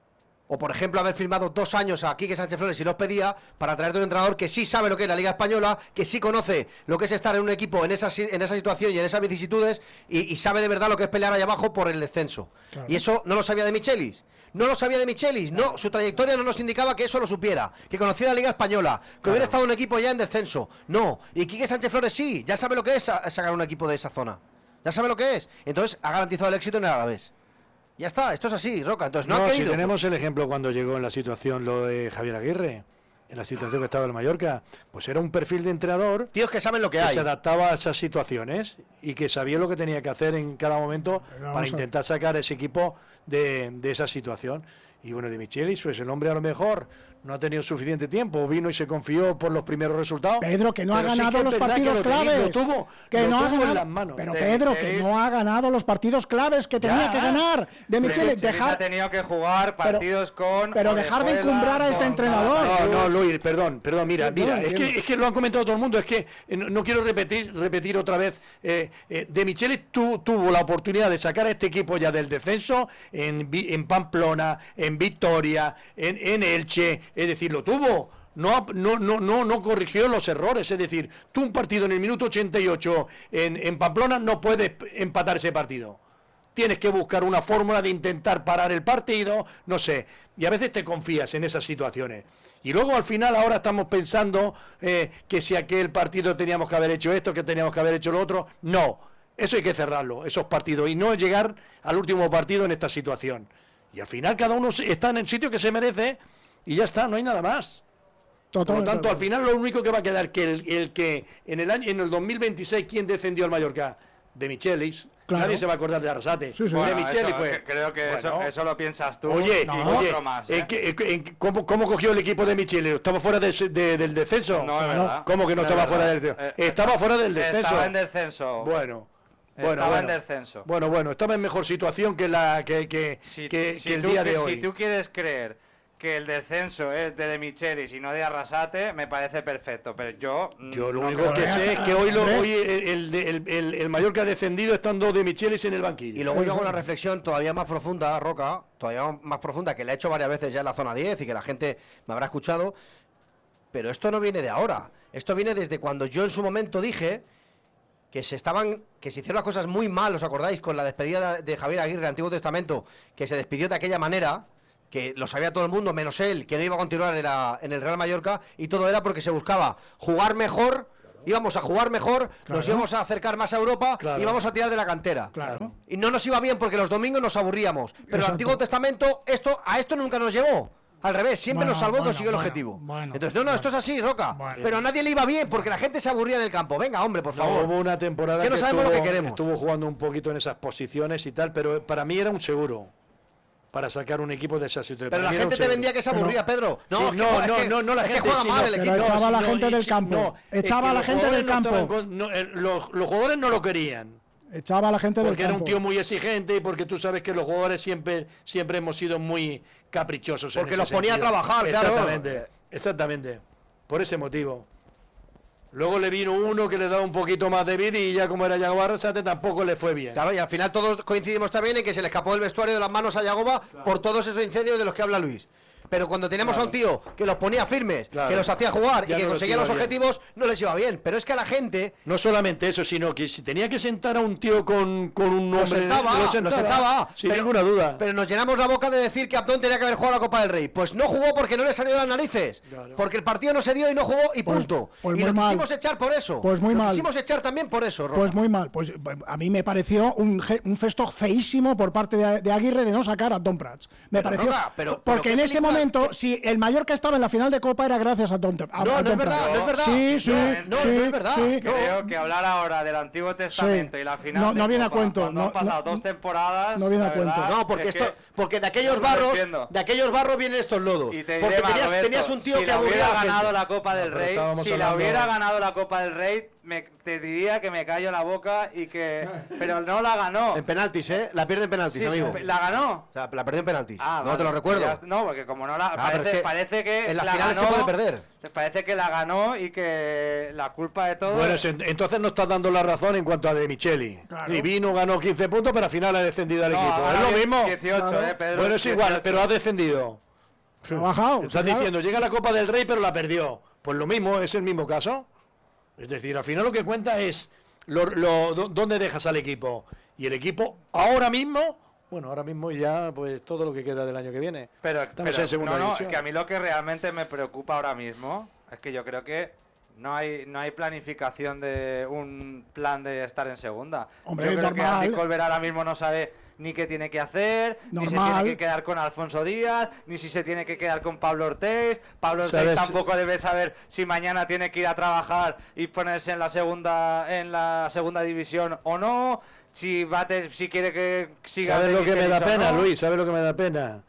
[SPEAKER 4] O por ejemplo haber firmado 2 años a Quique Sánchez Flores si los pedía para traerte un entrenador que sí sabe lo que es la Liga Española, que sí conoce lo que es estar en un equipo en esa situación y en esas vicisitudes y sabe de verdad lo que es pelear allá abajo por el descenso.
[SPEAKER 3] Claro.
[SPEAKER 4] Y eso no lo sabía de Michelis. No lo sabía de Michelis, no, su trayectoria no nos indicaba que eso lo supiera, que conociera la Liga Española, que hubiera estado en un equipo ya en descenso. No, y Quique Sánchez Flores sí, ya sabe lo que es sacar un equipo de esa zona. Ya sabe lo que es. Entonces ha garantizado el éxito en el Alavés. Ya está, esto es así, Roca. Entonces no ha querido.
[SPEAKER 2] Si tenemos el ejemplo cuando llegó en la situación lo de Javier Aguirre, en la situación que estaba el Mallorca, pues era un perfil de entrenador
[SPEAKER 4] Tíos que saben lo que
[SPEAKER 2] que
[SPEAKER 4] hay.
[SPEAKER 2] se adaptaba a esas situaciones y que sabía lo que tenía que hacer en cada momento para intentar sacar ese equipo de esa situación. Y bueno, de Michelis, pues el hombre a lo mejor no ha tenido suficiente tiempo, vino y se confió por los primeros resultados.
[SPEAKER 3] Pedro, que no ha
[SPEAKER 2] pero sí
[SPEAKER 3] ganado
[SPEAKER 2] que es
[SPEAKER 3] los
[SPEAKER 2] verdad
[SPEAKER 3] partidos
[SPEAKER 2] que lo tenía,
[SPEAKER 3] claves.
[SPEAKER 2] lo tuvo
[SPEAKER 3] ha
[SPEAKER 2] en
[SPEAKER 3] ganado,
[SPEAKER 2] las manos.
[SPEAKER 3] pero
[SPEAKER 7] De
[SPEAKER 3] Pedro,
[SPEAKER 7] Michelis.
[SPEAKER 3] que no ha ganado los partidos claves que tenía que ganar. De Michelis,
[SPEAKER 7] ha tenido que jugar partidos con.
[SPEAKER 3] Pero dejar de encumbrar a este entrenador.
[SPEAKER 2] No, Luis, perdón, mira,
[SPEAKER 3] No lo
[SPEAKER 2] es que lo han comentado todo el mundo, es que no quiero repetir otra vez. De Michelis tuvo la oportunidad de sacar a este equipo ya del descenso en Pamplona, en Victoria, en Elche, es decir, lo tuvo. No corrigió los errores, es decir, tú un partido en el minuto 88 en Pamplona no puedes empatar ese partido. Tienes que buscar una fórmula de intentar parar el partido, no sé, y a veces te confías en esas situaciones. Y luego al final ahora estamos pensando que si aquel partido teníamos que haber hecho esto, que teníamos que haber hecho lo otro. No, eso hay que cerrarlo, esos partidos, y no llegar al último partido en esta situación. Y al final cada uno está en el sitio que se merece y ya está, no hay nada más. Por lo tanto, al final lo único que va a quedar que el que en el 2026 ¿quién descendió al Mallorca? De Michelis.
[SPEAKER 3] Claro.
[SPEAKER 2] Nadie se va a acordar de Arrasate.
[SPEAKER 3] Sí, sí.
[SPEAKER 2] De
[SPEAKER 7] Bueno,
[SPEAKER 2] Michelis
[SPEAKER 7] eso,
[SPEAKER 2] fue.
[SPEAKER 7] creo que
[SPEAKER 2] Bueno.
[SPEAKER 7] eso lo piensas tú.
[SPEAKER 2] Oye,
[SPEAKER 7] y otro más.
[SPEAKER 2] ¿cómo cogió el equipo de Michelis? ¿Estaba fuera del descenso?
[SPEAKER 7] No, es verdad.
[SPEAKER 2] ¿Cómo que no
[SPEAKER 7] Es
[SPEAKER 2] estaba
[SPEAKER 7] verdad.
[SPEAKER 2] fuera del descenso? Estaba fuera del descenso.
[SPEAKER 7] Estaba en descenso. Estaba en descenso.
[SPEAKER 2] Bueno, estaba en mejor situación que el día de hoy.
[SPEAKER 7] Si tú quieres creer que el descenso es de Michelis y no de Arrasate, me parece perfecto. Pero yo
[SPEAKER 2] Lo
[SPEAKER 7] no
[SPEAKER 2] único que
[SPEAKER 7] creo.
[SPEAKER 2] sé es que hoy el Mallorca ha descendido estando de Michelis en el banquillo.
[SPEAKER 4] Y luego yo hago una reflexión todavía más profunda, Roca, todavía más profunda, que la he hecho varias veces ya en la zona 10 y que la gente me habrá escuchado. Pero esto no viene de ahora. Esto viene desde cuando yo en su momento dije que se hicieron las cosas muy mal, ¿os acordáis? Con la despedida de Javier Aguirre, Antiguo Testamento, que se despidió de aquella manera, que lo sabía todo el mundo, menos él, que no iba a continuar en el Real Mallorca, y todo era porque se buscaba jugar mejor, íbamos a jugar mejor, nos íbamos a acercar más a Europa, íbamos a tirar de la cantera. Y no nos iba bien porque los domingos nos aburríamos. Pero el Antiguo Testamento, a esto nunca nos llevó. Al revés, siempre nos salvó y consiguió el objetivo. Entonces, esto es así, Roca. Pero a nadie le iba bien porque la gente se aburría en el campo. Venga, hombre, por favor.
[SPEAKER 2] Hubo una temporada
[SPEAKER 4] que no sabemos lo que queremos.
[SPEAKER 2] Estuvo jugando un poquito en esas posiciones y tal, pero para mí era un seguro para sacar un equipo de esa situación.
[SPEAKER 4] Pero la gente te vendía que se aburría, Pedro.
[SPEAKER 2] No, la gente
[SPEAKER 4] juega mal el equipo.
[SPEAKER 3] Echaba a la gente del campo. Echaba a la gente del campo.
[SPEAKER 2] Los jugadores no lo querían.
[SPEAKER 3] Echaba a la gente del campo.
[SPEAKER 2] Porque era un tío muy exigente y porque tú sabes que los jugadores siempre hemos sido muy caprichosos.
[SPEAKER 4] Porque los ponía a trabajar,
[SPEAKER 2] Exactamente. Por ese motivo. Luego le vino uno que le daba un poquito más de vida y ya como era Yagoba Arrasate tampoco le fue bien.
[SPEAKER 4] Claro, y al final todos coincidimos también en que se le escapó el vestuario de las manos a Yagoba por todos esos incendios de los que habla Luis. Pero cuando teníamos a un tío que los ponía firmes, que los hacía jugar y que conseguía los objetivos, no les iba bien. Pero es que a la gente...
[SPEAKER 2] No solamente eso, sino que si tenía que sentar a un tío con un nombre...
[SPEAKER 4] Lo sentaba,
[SPEAKER 2] sin ninguna duda.
[SPEAKER 4] Pero nos llenamos la boca de decir que Abdón tenía que haber jugado la Copa del Rey. Pues no jugó porque no le salió de las narices. Porque el partido no se dio y no jugó y punto. Y lo quisimos echar por eso.
[SPEAKER 3] Pues muy mal.
[SPEAKER 4] Lo quisimos echar también por eso, Roca.
[SPEAKER 3] Pues muy mal. Pues a mí me pareció un gesto feísimo por parte de Aguirre de no sacar a Abdón Prats. Me pareció... Porque en ese momento, si el Mallorca estaba en la final de Copa era gracias a Abdón Prats.
[SPEAKER 4] No es verdad.
[SPEAKER 3] Sí,
[SPEAKER 4] no es verdad.
[SPEAKER 7] Creo que hablar ahora del Antiguo Testamento y la final
[SPEAKER 3] no viene
[SPEAKER 7] Copa,
[SPEAKER 3] a cuento.
[SPEAKER 7] Cuando han pasado 2 temporadas.
[SPEAKER 3] No viene a cuento.
[SPEAKER 4] No, porque de aquellos barros vienen estos lodos.
[SPEAKER 7] Y te
[SPEAKER 4] porque
[SPEAKER 7] diré,
[SPEAKER 4] tenías un tío
[SPEAKER 7] si
[SPEAKER 4] que aburría
[SPEAKER 7] hubiera
[SPEAKER 4] a la
[SPEAKER 7] ganado
[SPEAKER 4] gente.
[SPEAKER 7] la Copa del Rey, si la hubiera ganado la Copa del Rey, te diría que me callo la boca y que... Pero no la ganó.
[SPEAKER 4] En penaltis, la pierde en penaltis, amigo.
[SPEAKER 7] ¿La ganó?
[SPEAKER 4] O sea, la perdió en penaltis.
[SPEAKER 7] No
[SPEAKER 4] vale, te lo recuerdo.
[SPEAKER 7] No, porque como no la... parece que
[SPEAKER 4] en la
[SPEAKER 7] la
[SPEAKER 4] final
[SPEAKER 7] ganó,
[SPEAKER 4] se puede perder.
[SPEAKER 7] Parece que la ganó y que la culpa de todo...
[SPEAKER 2] Bueno, entonces no estás dando la razón en cuanto a De Micheli. Y vino, ganó 15 puntos, pero al final ha descendido al equipo. Es lo mismo.
[SPEAKER 7] 18, Pedro.
[SPEAKER 2] Bueno, es igual, pero ha descendido.
[SPEAKER 3] Ha bajado.
[SPEAKER 2] Estás diciendo, llega la Copa del Rey, pero la perdió. Pues lo mismo, es el mismo caso. Es decir, al final lo que cuenta es dónde dejas al equipo. Y el equipo, ahora mismo ya, pues todo lo que queda del año que viene.
[SPEAKER 7] Pero
[SPEAKER 2] en segunda división.
[SPEAKER 7] Es que a mí lo que realmente me preocupa ahora mismo es que yo creo que no hay planificación de un plan de estar en segunda.
[SPEAKER 3] Hombre,
[SPEAKER 7] yo creo que Andy Colbert ahora mismo no sabe ni qué tiene que hacer, ni se tiene que quedar con Alfonso Díaz, ni si se tiene que quedar con Pablo Ortiz. Pablo Ortiz tampoco debe saber si mañana tiene que ir a trabajar y ponerse en la segunda división o no. Si quiere que siga.
[SPEAKER 2] ¿Sabes lo que me da pena, Luis? ¿Sabes lo que me da pena?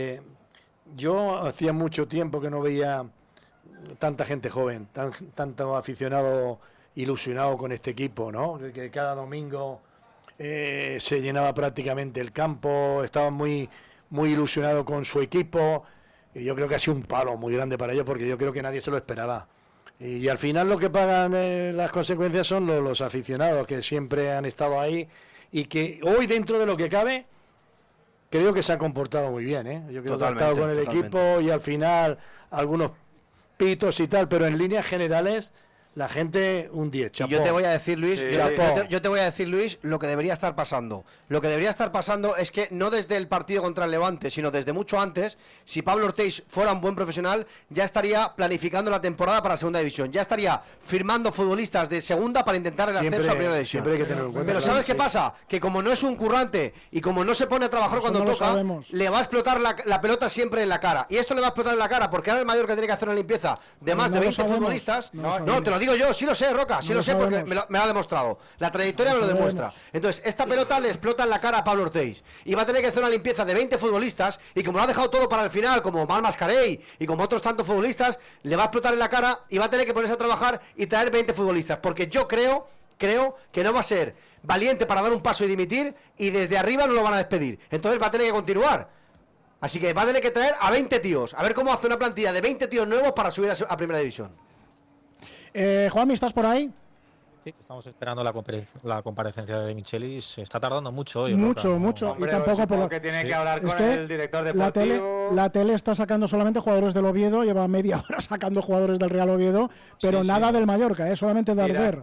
[SPEAKER 2] Yo hacía mucho tiempo que no veía tanta gente joven, tanto aficionado ilusionado con este equipo, ¿no? Que cada domingo se llenaba prácticamente el campo, estaban muy ilusionados con su equipo, y yo creo que ha sido un palo muy grande para ellos porque yo creo que nadie se lo esperaba. Y al final lo que pagan las consecuencias son los aficionados que siempre han estado ahí y que hoy, dentro de lo que cabe, creo que se ha comportado muy bien, ¿eh? Yo creo que ha estado con el equipo y al final algunos pitos y tal, pero en líneas generales la gente un 10, chapó.
[SPEAKER 4] Y yo te voy a decir, Luis, yo te voy a decir, Luis, lo que debería estar pasando. Lo que debería estar pasando es que no desde el partido contra el Levante, sino desde mucho antes, si Pablo Ortiz fuera un buen profesional, ya estaría planificando la temporada para la segunda división. Ya estaría firmando futbolistas de segunda para intentar el ascenso a primera división.
[SPEAKER 2] Hay que tenerlo en cuenta.
[SPEAKER 4] Pero ¿sabes qué pasa? Que como no es un currante y como no se pone a trabajar cuando toca, le va a explotar la pelota siempre en la cara. Y esto le va a explotar en la cara porque ahora el Mallorca tiene que hacer una limpieza de más de 20 futbolistas. No, te lo digo yo, sí lo sé, Roca, sí lo sé porque me lo ha demostrado. La trayectoria me lo demuestra. Entonces, esta pelota le explota en la cara a Pablo Ortiz y va a tener que hacer una limpieza de 20 futbolistas y como lo ha dejado todo para el final, como Mal Mascarell y como otros tantos futbolistas, le va a explotar en la cara y va a tener que ponerse a trabajar y traer 20 futbolistas. Porque yo creo que no va a ser valiente para dar un paso y dimitir y desde arriba no lo van a despedir. Entonces va a tener que continuar. Así que va a tener que traer a 20 tíos. A ver cómo hace una plantilla de 20 tíos nuevos para subir a primera división.
[SPEAKER 3] Juanmi, ¿estás por ahí?
[SPEAKER 8] Sí, estamos esperando la comparecencia de Michelis. Se está tardando mucho hoy.
[SPEAKER 3] Mucho.
[SPEAKER 7] Hombre,
[SPEAKER 3] y tampoco por
[SPEAKER 7] que tiene que hablar con el director deportivo.
[SPEAKER 3] La tele está sacando solamente jugadores del Oviedo, lleva media hora sacando jugadores del Real Oviedo, pero nada del Mallorca, solamente de Arder.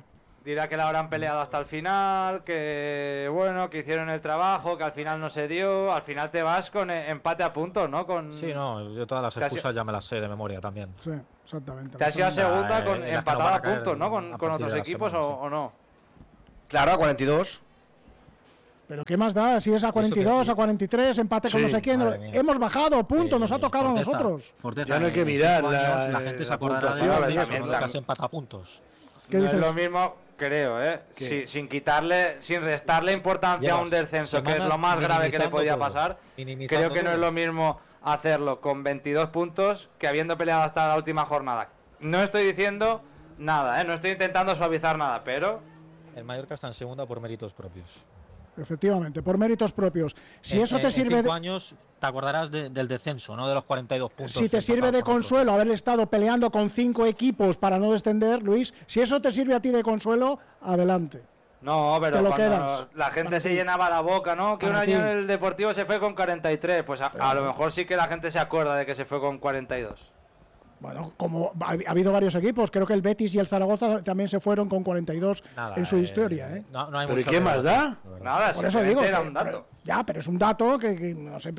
[SPEAKER 7] dirá que la habrán peleado hasta el final, que bueno, que hicieron el trabajo, que al final no se dio. Al final te vas con empate a puntos, ¿no?
[SPEAKER 8] Sí, no, yo todas las excusas ya me las sé de memoria también.
[SPEAKER 3] Sí, exactamente.
[SPEAKER 7] Te has ido a segunda con
[SPEAKER 8] las que no
[SPEAKER 7] empatada
[SPEAKER 8] van a
[SPEAKER 7] a puntos,
[SPEAKER 8] caer
[SPEAKER 7] ¿no?
[SPEAKER 8] a
[SPEAKER 7] Con
[SPEAKER 8] partir
[SPEAKER 7] otros
[SPEAKER 8] de la
[SPEAKER 7] equipos
[SPEAKER 8] semana,
[SPEAKER 7] o no.
[SPEAKER 4] Claro, a 42.
[SPEAKER 3] Pero ¿qué más da? Si es a 42, a 43, empate con
[SPEAKER 2] Sí,
[SPEAKER 3] no sé quién.
[SPEAKER 8] madre mía.
[SPEAKER 3] Hemos bajado, punto, nos ha tocado a
[SPEAKER 8] Forteza,
[SPEAKER 3] nosotros.
[SPEAKER 8] Forteza,
[SPEAKER 2] Ya no hay que
[SPEAKER 8] en
[SPEAKER 2] mirar
[SPEAKER 8] 5 años
[SPEAKER 2] la
[SPEAKER 8] gente se
[SPEAKER 2] la
[SPEAKER 8] acordará de
[SPEAKER 2] puntuación,
[SPEAKER 8] lo
[SPEAKER 7] también,
[SPEAKER 8] que has empatado a puntos.
[SPEAKER 3] ¿Qué
[SPEAKER 7] No
[SPEAKER 3] dices?
[SPEAKER 7] es lo mismo, creo, ¿eh?
[SPEAKER 2] ¿Qué?
[SPEAKER 7] Sin quitarle, sin restarle importancia a un
[SPEAKER 8] Llevas
[SPEAKER 7] descenso, que es lo
[SPEAKER 8] semanas
[SPEAKER 7] más grave que le
[SPEAKER 8] minimizando
[SPEAKER 7] podía
[SPEAKER 8] todo,
[SPEAKER 7] pasar.
[SPEAKER 8] minimizando
[SPEAKER 7] Creo que no es
[SPEAKER 8] todo.
[SPEAKER 7] lo mismo hacerlo con 22 puntos que habiendo peleado hasta la última jornada. No estoy diciendo nada, ¿eh? No estoy intentando suavizar nada, pero
[SPEAKER 8] El Mallorca está en segunda por méritos propios.
[SPEAKER 3] Efectivamente, por méritos propios. Si eso te sirve
[SPEAKER 8] En 5
[SPEAKER 3] de,
[SPEAKER 8] años te acordarás del descenso, no de los 42 puntos.
[SPEAKER 3] si te sirve de
[SPEAKER 8] empatados con
[SPEAKER 3] consuelo haber estado peleando con 5 equipos para no descender, Luis, si eso te sirve a ti de consuelo, adelante.
[SPEAKER 7] no, pero
[SPEAKER 3] Te lo
[SPEAKER 7] cuando
[SPEAKER 3] quedas.
[SPEAKER 7] la gente
[SPEAKER 3] Para
[SPEAKER 7] se
[SPEAKER 3] ti.
[SPEAKER 7] llenaba la boca, ¿no? Que un
[SPEAKER 3] Para
[SPEAKER 7] año
[SPEAKER 3] ti.
[SPEAKER 7] el Deportivo se fue con 43, pues a lo mejor sí que la gente se acuerda de que se fue con 42.
[SPEAKER 3] Bueno, como ha habido varios equipos, creo que el Betis y el Zaragoza también se fueron con 42
[SPEAKER 8] Nada,
[SPEAKER 3] en su historia, ¿eh?
[SPEAKER 8] No hay
[SPEAKER 2] ¿Pero y
[SPEAKER 8] mucho
[SPEAKER 2] qué
[SPEAKER 8] que
[SPEAKER 2] más
[SPEAKER 8] debatir,
[SPEAKER 2] da?
[SPEAKER 8] de verdad.
[SPEAKER 7] Nada,
[SPEAKER 3] Por eso digo.
[SPEAKER 7] simplemente era
[SPEAKER 3] que-
[SPEAKER 7] un dato.
[SPEAKER 3] Ya, pero es un dato que no sé.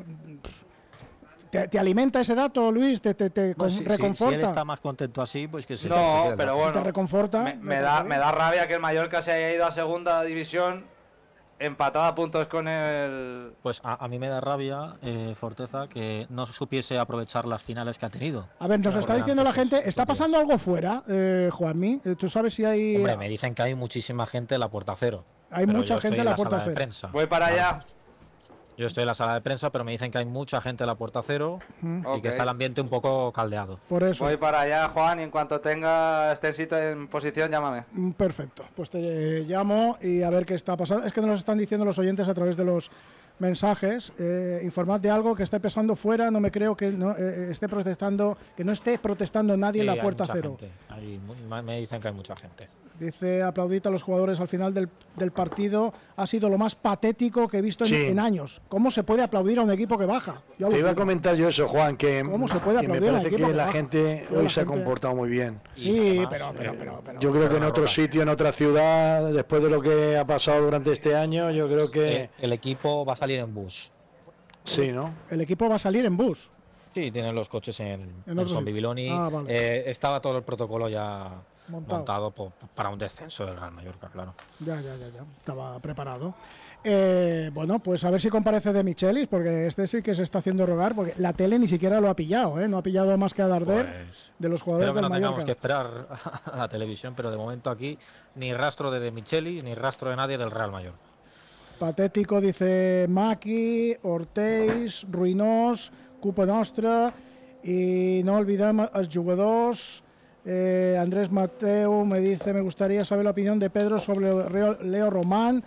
[SPEAKER 3] ¿Te alimenta ese dato, Luis? ¿Te
[SPEAKER 8] Bueno, si él
[SPEAKER 3] reconforta?
[SPEAKER 8] está más contento así, pues que se
[SPEAKER 7] No,
[SPEAKER 8] quede
[SPEAKER 7] pero
[SPEAKER 8] así.
[SPEAKER 7] bueno.
[SPEAKER 3] ¿Te reconforta?
[SPEAKER 7] Me da rabia que el Mallorca se haya ido a segunda división empatado a puntos con el...
[SPEAKER 8] Pues a mí me da rabia, Forteza, que no supiese aprovechar las finales que ha tenido.
[SPEAKER 3] A ver, nos
[SPEAKER 8] Por
[SPEAKER 3] está
[SPEAKER 8] delante
[SPEAKER 3] diciendo la
[SPEAKER 8] estos-
[SPEAKER 3] gente,
[SPEAKER 8] estos
[SPEAKER 3] ¿está
[SPEAKER 8] días.
[SPEAKER 3] pasando algo fuera, Juanmi? ¿Tú sabes si hay,
[SPEAKER 8] Hombre, me dicen que hay muchísima gente en la puerta cero.
[SPEAKER 3] hay
[SPEAKER 8] pero
[SPEAKER 3] mucha
[SPEAKER 8] yo estoy
[SPEAKER 3] gente en la puerta
[SPEAKER 8] sala de
[SPEAKER 3] cero?
[SPEAKER 8] prensa.
[SPEAKER 7] Voy para allá.
[SPEAKER 8] Yo estoy en la sala de prensa, pero me dicen que hay mucha gente en la puerta cero y
[SPEAKER 7] Ok.
[SPEAKER 8] que está el ambiente un poco caldeado.
[SPEAKER 3] Por eso.
[SPEAKER 7] Voy para allá, Juan, y en cuanto tenga este sitio en posición, llámame.
[SPEAKER 3] Perfecto, pues te llamo y a ver qué está pasando. Es que nos están diciendo los oyentes a través de los mensajes, informad de algo que esté pasando fuera, no me creo que no esté protestando, que no esté protestando nadie en
[SPEAKER 8] Sí,
[SPEAKER 3] la
[SPEAKER 8] hay
[SPEAKER 3] puerta
[SPEAKER 8] mucha
[SPEAKER 3] cero.
[SPEAKER 8] gente. Me dicen que hay mucha gente.
[SPEAKER 3] Dice, aplaudid a los jugadores al final del partido, ha sido lo más patético que he visto
[SPEAKER 2] Sí.
[SPEAKER 3] en años. ¿Cómo se puede aplaudir a un equipo que baja? Yo
[SPEAKER 2] Te iba a
[SPEAKER 3] alucino.
[SPEAKER 2] comentar yo eso, Juan, que,
[SPEAKER 3] ¿Cómo se puede
[SPEAKER 2] que me
[SPEAKER 3] aplaudir al
[SPEAKER 2] parece
[SPEAKER 3] equipo
[SPEAKER 2] que
[SPEAKER 3] que
[SPEAKER 2] la
[SPEAKER 3] baja?
[SPEAKER 2] gente
[SPEAKER 3] Yo,
[SPEAKER 2] hoy
[SPEAKER 3] la
[SPEAKER 2] se ha
[SPEAKER 3] gente-
[SPEAKER 2] comportado muy bien.
[SPEAKER 3] Sí,
[SPEAKER 8] Y además,
[SPEAKER 3] pero
[SPEAKER 2] Yo creo que en
[SPEAKER 8] Pero
[SPEAKER 2] otro
[SPEAKER 8] Roca.
[SPEAKER 2] sitio, en otra ciudad, después de lo que ha pasado durante este año, yo creo que
[SPEAKER 8] El equipo va a salir en bus.
[SPEAKER 2] sí, ¿no?
[SPEAKER 3] el equipo va a salir en bus.
[SPEAKER 8] Sí, tienen los coches en
[SPEAKER 3] otro
[SPEAKER 8] Son
[SPEAKER 3] sitio.
[SPEAKER 8] Bibiloni.
[SPEAKER 3] Ah, vale.
[SPEAKER 8] Estaba todo el protocolo ya
[SPEAKER 3] Montado.
[SPEAKER 8] para un descenso del Real Mallorca, claro.
[SPEAKER 3] Ya. Estaba preparado. Bueno, pues a ver si comparece de Michelis, porque este sí que se está haciendo rogar, porque la tele ni siquiera lo ha pillado, ¿eh? No ha pillado más que a Darder
[SPEAKER 8] Pues,
[SPEAKER 3] de los jugadores
[SPEAKER 8] espero que
[SPEAKER 3] del
[SPEAKER 8] no tengamos que
[SPEAKER 3] Mallorca.
[SPEAKER 8] esperar a la televisión, pero de momento aquí ni rastro de Michelis ni rastro de nadie del Real Mallorca.
[SPEAKER 3] Patético, dice Maki, Orteix, Ruïnós, Cupa Nostra, i no olvidem els jugadors. Andrés Mateu me dice, me gustaría saber la opinión de Pedro sobre Leo Román,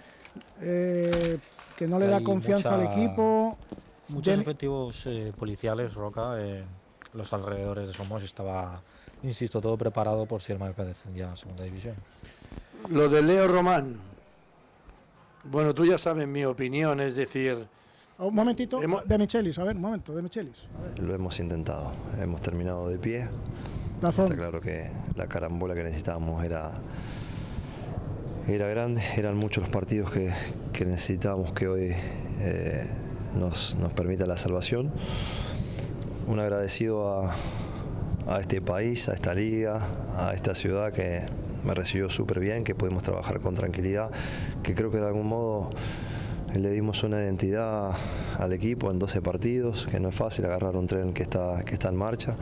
[SPEAKER 3] que no le da
[SPEAKER 8] Hay
[SPEAKER 3] confianza al
[SPEAKER 8] mucha-
[SPEAKER 3] equipo.
[SPEAKER 8] Muchos
[SPEAKER 3] Demi-
[SPEAKER 8] efectivos policiales, Roca, los alrededores de Somos estaba, insisto, todo preparado por si el Mallorca descendía a segunda división.
[SPEAKER 2] Lo de Leo Román. Bueno, tú ya sabes mi opinión, es decir,
[SPEAKER 3] Un momentito,
[SPEAKER 2] Hemos-
[SPEAKER 3] de Michelis, a ver, un momento, de Michelis. A ver.
[SPEAKER 9] Lo hemos intentado, hemos terminado de pie.
[SPEAKER 3] Dazón.
[SPEAKER 9] Está claro que la carambola que necesitábamos era grande, eran muchos los partidos que necesitábamos que hoy nos permita la salvación. Un agradecido a este país, a esta liga, a esta ciudad que me recibió súper bien, que pudimos trabajar con tranquilidad, que creo que de algún modo le dimos una identidad al equipo en 12 partidos, que no es fácil agarrar un tren que está en marcha.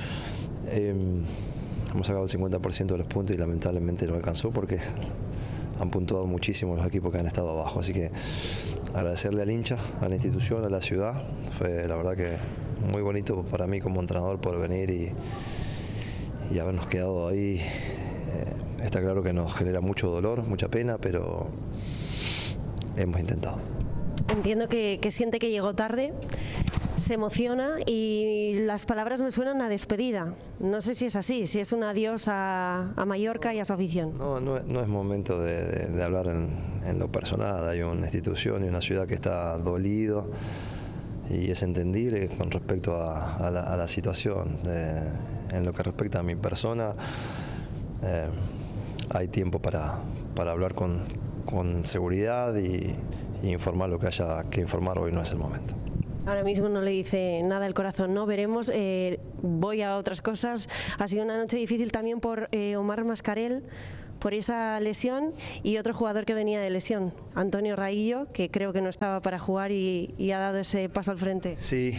[SPEAKER 9] Hemos sacado el 50% de los puntos y lamentablemente no alcanzó porque han puntuado muchísimo los equipos que han estado abajo. Así que agradecerle al hincha, a la institución, a la ciudad. Fue la verdad que muy bonito para mí como entrenador por venir y habernos quedado ahí. Está claro que nos genera mucho dolor, mucha pena, pero hemos intentado.
[SPEAKER 6] Entiendo que siente que llegó tarde, se emociona y las palabras me suenan a despedida. No sé si es así, si es un adiós a Mallorca y a su afición.
[SPEAKER 9] No es momento de hablar en lo personal. Hay una institución y una ciudad que está dolido y es entendible con respecto a la situación. En lo que respecta a mi persona, hay tiempo para hablar con seguridad y informar lo que haya que informar. Hoy no es el momento.
[SPEAKER 6] Ahora mismo no le dice nada el corazón, ¿no? Veremos. Voy a otras cosas. Ha sido una noche difícil también por Omar Mascarell, por esa lesión, y otro jugador que venía de lesión, Antonio Raillo, que creo que no estaba para jugar y ha dado ese paso al frente.
[SPEAKER 9] Sí.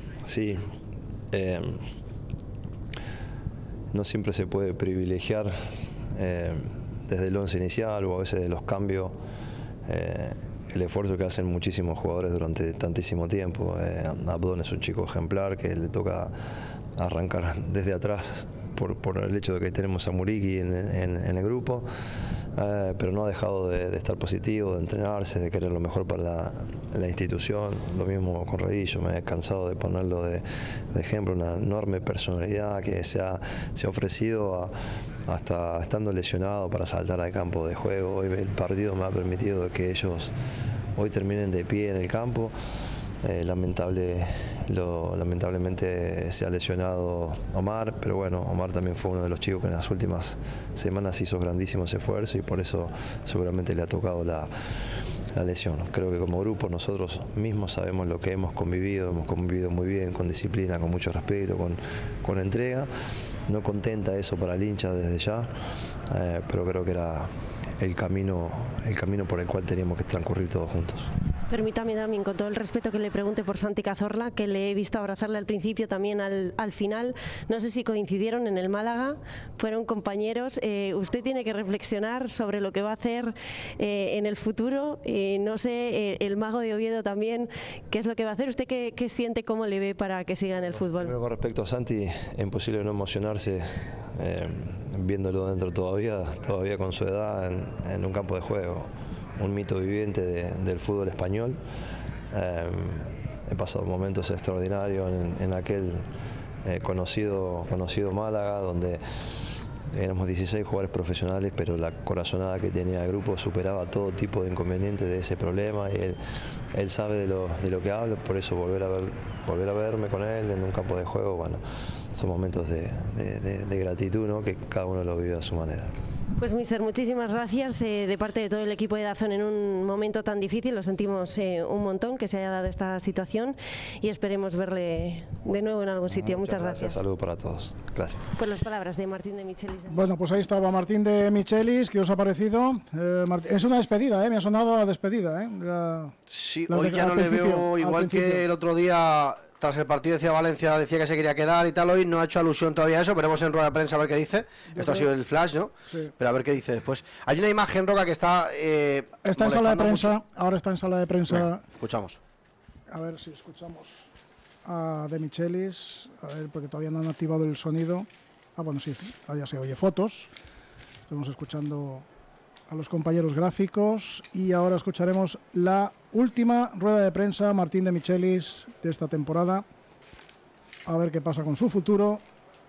[SPEAKER 9] No siempre se puede privilegiar desde el once inicial o a veces de los cambios el esfuerzo que hacen muchísimos jugadores durante tantísimo tiempo. Abdón es un chico ejemplar que le toca arrancar desde atrás por el hecho de que tenemos a Muriqui en el grupo, pero no ha dejado de estar positivo, de entrenarse, de querer lo mejor para la institución. Lo mismo con Raillo, me he cansado de ponerlo de ejemplo, una enorme personalidad que se ha ofrecido hasta estando lesionado para saltar al campo de juego. Hoy el partido me ha permitido que ellos hoy terminen de pie en el campo. Lamentablemente se ha lesionado Omar, pero bueno, Omar también fue uno de los chicos que en las últimas semanas hizo grandísimos esfuerzos y por eso seguramente le ha tocado la lesión. Creo que como grupo nosotros mismos sabemos lo que hemos convivido muy bien, con disciplina, con mucho respeto, con entrega. No contenta eso para el hincha desde ya, pero creo que era el camino por el cual teníamos que transcurrir todos juntos.
[SPEAKER 6] Permítame también, con todo el respeto, que le pregunte por Santi Cazorla, que le he visto abrazarle al principio, también al final. No sé si coincidieron en el Málaga, fueron compañeros. Usted tiene que reflexionar sobre lo que va a hacer en el futuro. No sé, el mago de Oviedo también, ¿qué es lo que va a hacer? ¿Usted qué siente, cómo le ve para que siga en el fútbol?
[SPEAKER 9] Primero, con respecto a Santi, es imposible no emocionarse viéndolo dentro todavía con su edad en un campo de juego. Un mito viviente del fútbol español. He pasado momentos extraordinarios en aquel conocido Málaga, donde éramos 16 jugadores profesionales, pero la corazonada que tenía el grupo superaba todo tipo de inconvenientes de ese problema, y él sabe de lo que hablo. Por eso volver a verme con él en un campo de juego, bueno, son momentos de gratitud, ¿no? Que cada uno lo vive a su manera.
[SPEAKER 6] Pues míster, muchísimas gracias de parte de todo el equipo de DAZN en un momento tan difícil. Lo sentimos un montón que se haya dado esta situación y esperemos verle de nuevo en algún sitio. Muchas gracias.
[SPEAKER 9] Saludos para todos. Gracias.
[SPEAKER 6] Pues las palabras de Martín de Michelis.
[SPEAKER 3] Bueno, pues ahí estaba Martín de Michelis. ¿Qué os ha parecido? Es una despedida, me ha sonado a despedida.
[SPEAKER 4] Sí, hoy ya no le veo igual que el otro día. Tras el partido decía Valencia, decía que se quería quedar y tal. Hoy no ha hecho alusión todavía a eso. Veremos en rueda de prensa a ver qué dice. Esto ha sido el flash, ¿no? Sí. Pero a ver qué dice después. Hay una imagen, Roca, que está
[SPEAKER 3] está en sala de prensa mucho. Ahora está en sala de prensa.
[SPEAKER 4] Venga, escuchamos.
[SPEAKER 3] A ver si escuchamos a De Michelis. A ver, porque todavía no han activado el sonido. Bueno, sí, ya se oye fotos. Estamos escuchando a los compañeros gráficos y ahora escucharemos la última rueda de prensa, Martín de Michelis, de esta temporada. A ver qué pasa con su futuro.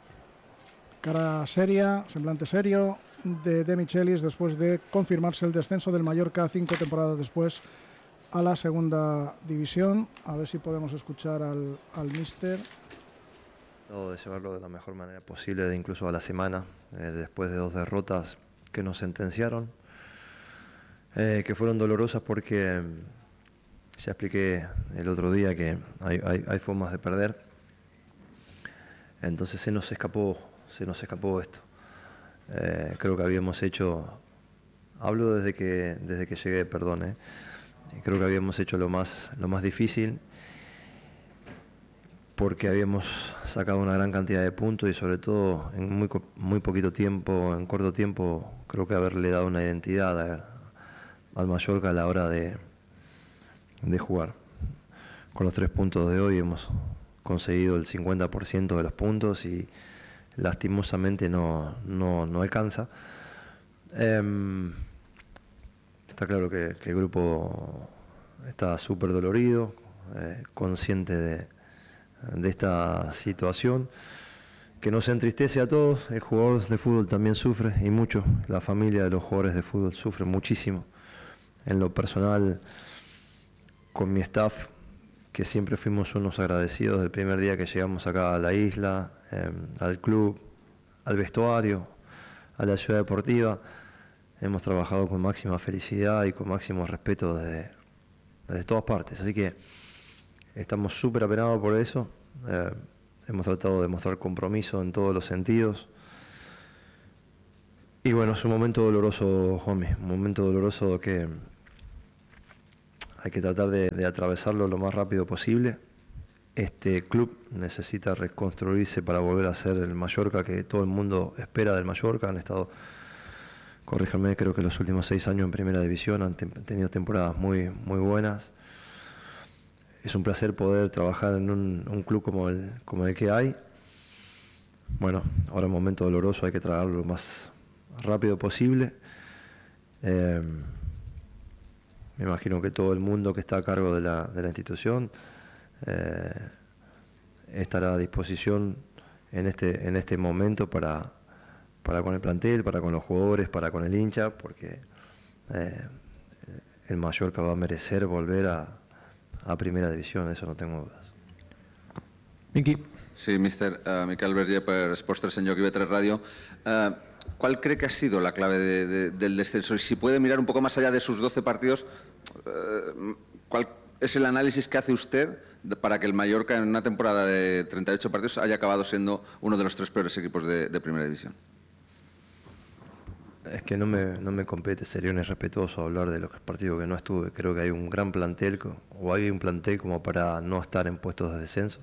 [SPEAKER 3] Cara seria, semblante serio de Michelis después de confirmarse el descenso del Mallorca 5 temporadas después a la segunda división. A ver si podemos escuchar al míster.
[SPEAKER 9] De llevarlo de la mejor manera posible, incluso a la semana, después de 2 derrotas que nos sentenciaron. Que fueron dolorosas porque ya expliqué el otro día que hay formas de perder. Entonces se nos escapó esto. Creo que habíamos hecho, hablo desde que llegué, perdón, creo que habíamos hecho lo más difícil, porque habíamos sacado una gran cantidad de puntos y sobre todo en muy poquito tiempo, en corto tiempo, creo que haberle dado una identidad al Mallorca a la hora de jugar. Con los 3 puntos de hoy hemos conseguido el 50% de los puntos y lastimosamente no alcanza. Está claro que el grupo está súper dolorido, consciente de esta situación, que nos entristece a todos. El jugador de fútbol también sufre, y mucho. La familia de los jugadores de fútbol sufre muchísimo. En lo personal, con mi staff, que siempre fuimos unos agradecidos del primer día que llegamos acá a la isla, al club, al vestuario, a la ciudad deportiva. hemos trabajado con máxima felicidad y con máximo respeto desde todas partes. Así que estamos súper apenados por eso. Hemos tratado de mostrar compromiso en todos los sentidos. Y bueno, es un momento doloroso, Juanmi, un momento doloroso que hay que tratar de atravesarlo lo más rápido posible. Este club necesita reconstruirse para volver a ser el Mallorca que todo el mundo espera del Mallorca. Han estado, corríjanme, creo que los últimos 6 años en Primera División han tenido temporadas muy buenas. Es un placer poder trabajar en un club como el que hay. Bueno, ahora es un momento doloroso, hay que trabajarlo lo más rápido posible. Me imagino que todo el mundo que está a cargo de la institución estará a disposición en este momento para con el plantel, para con los jugadores, para con el hincha, porque el Mallorca va a merecer volver a Primera División, eso no tengo dudas.
[SPEAKER 10] Miki.
[SPEAKER 11] Sí, mister. Miquel Berger per Esports 3 en Lloc i B3 Radio. ¿Cuál cree que ha sido la clave del descenso? Y si puede mirar un poco más allá de sus 12 partidos, ¿cuál es el análisis que hace usted para que el Mallorca en una temporada de 38 partidos haya acabado siendo uno de los 3 peores equipos de Primera División?
[SPEAKER 9] Es que no me compete, sería un irrespetuoso hablar de los partidos que no estuve. Creo que hay un gran plantel, o hay un plantel como para no estar en puestos de descenso.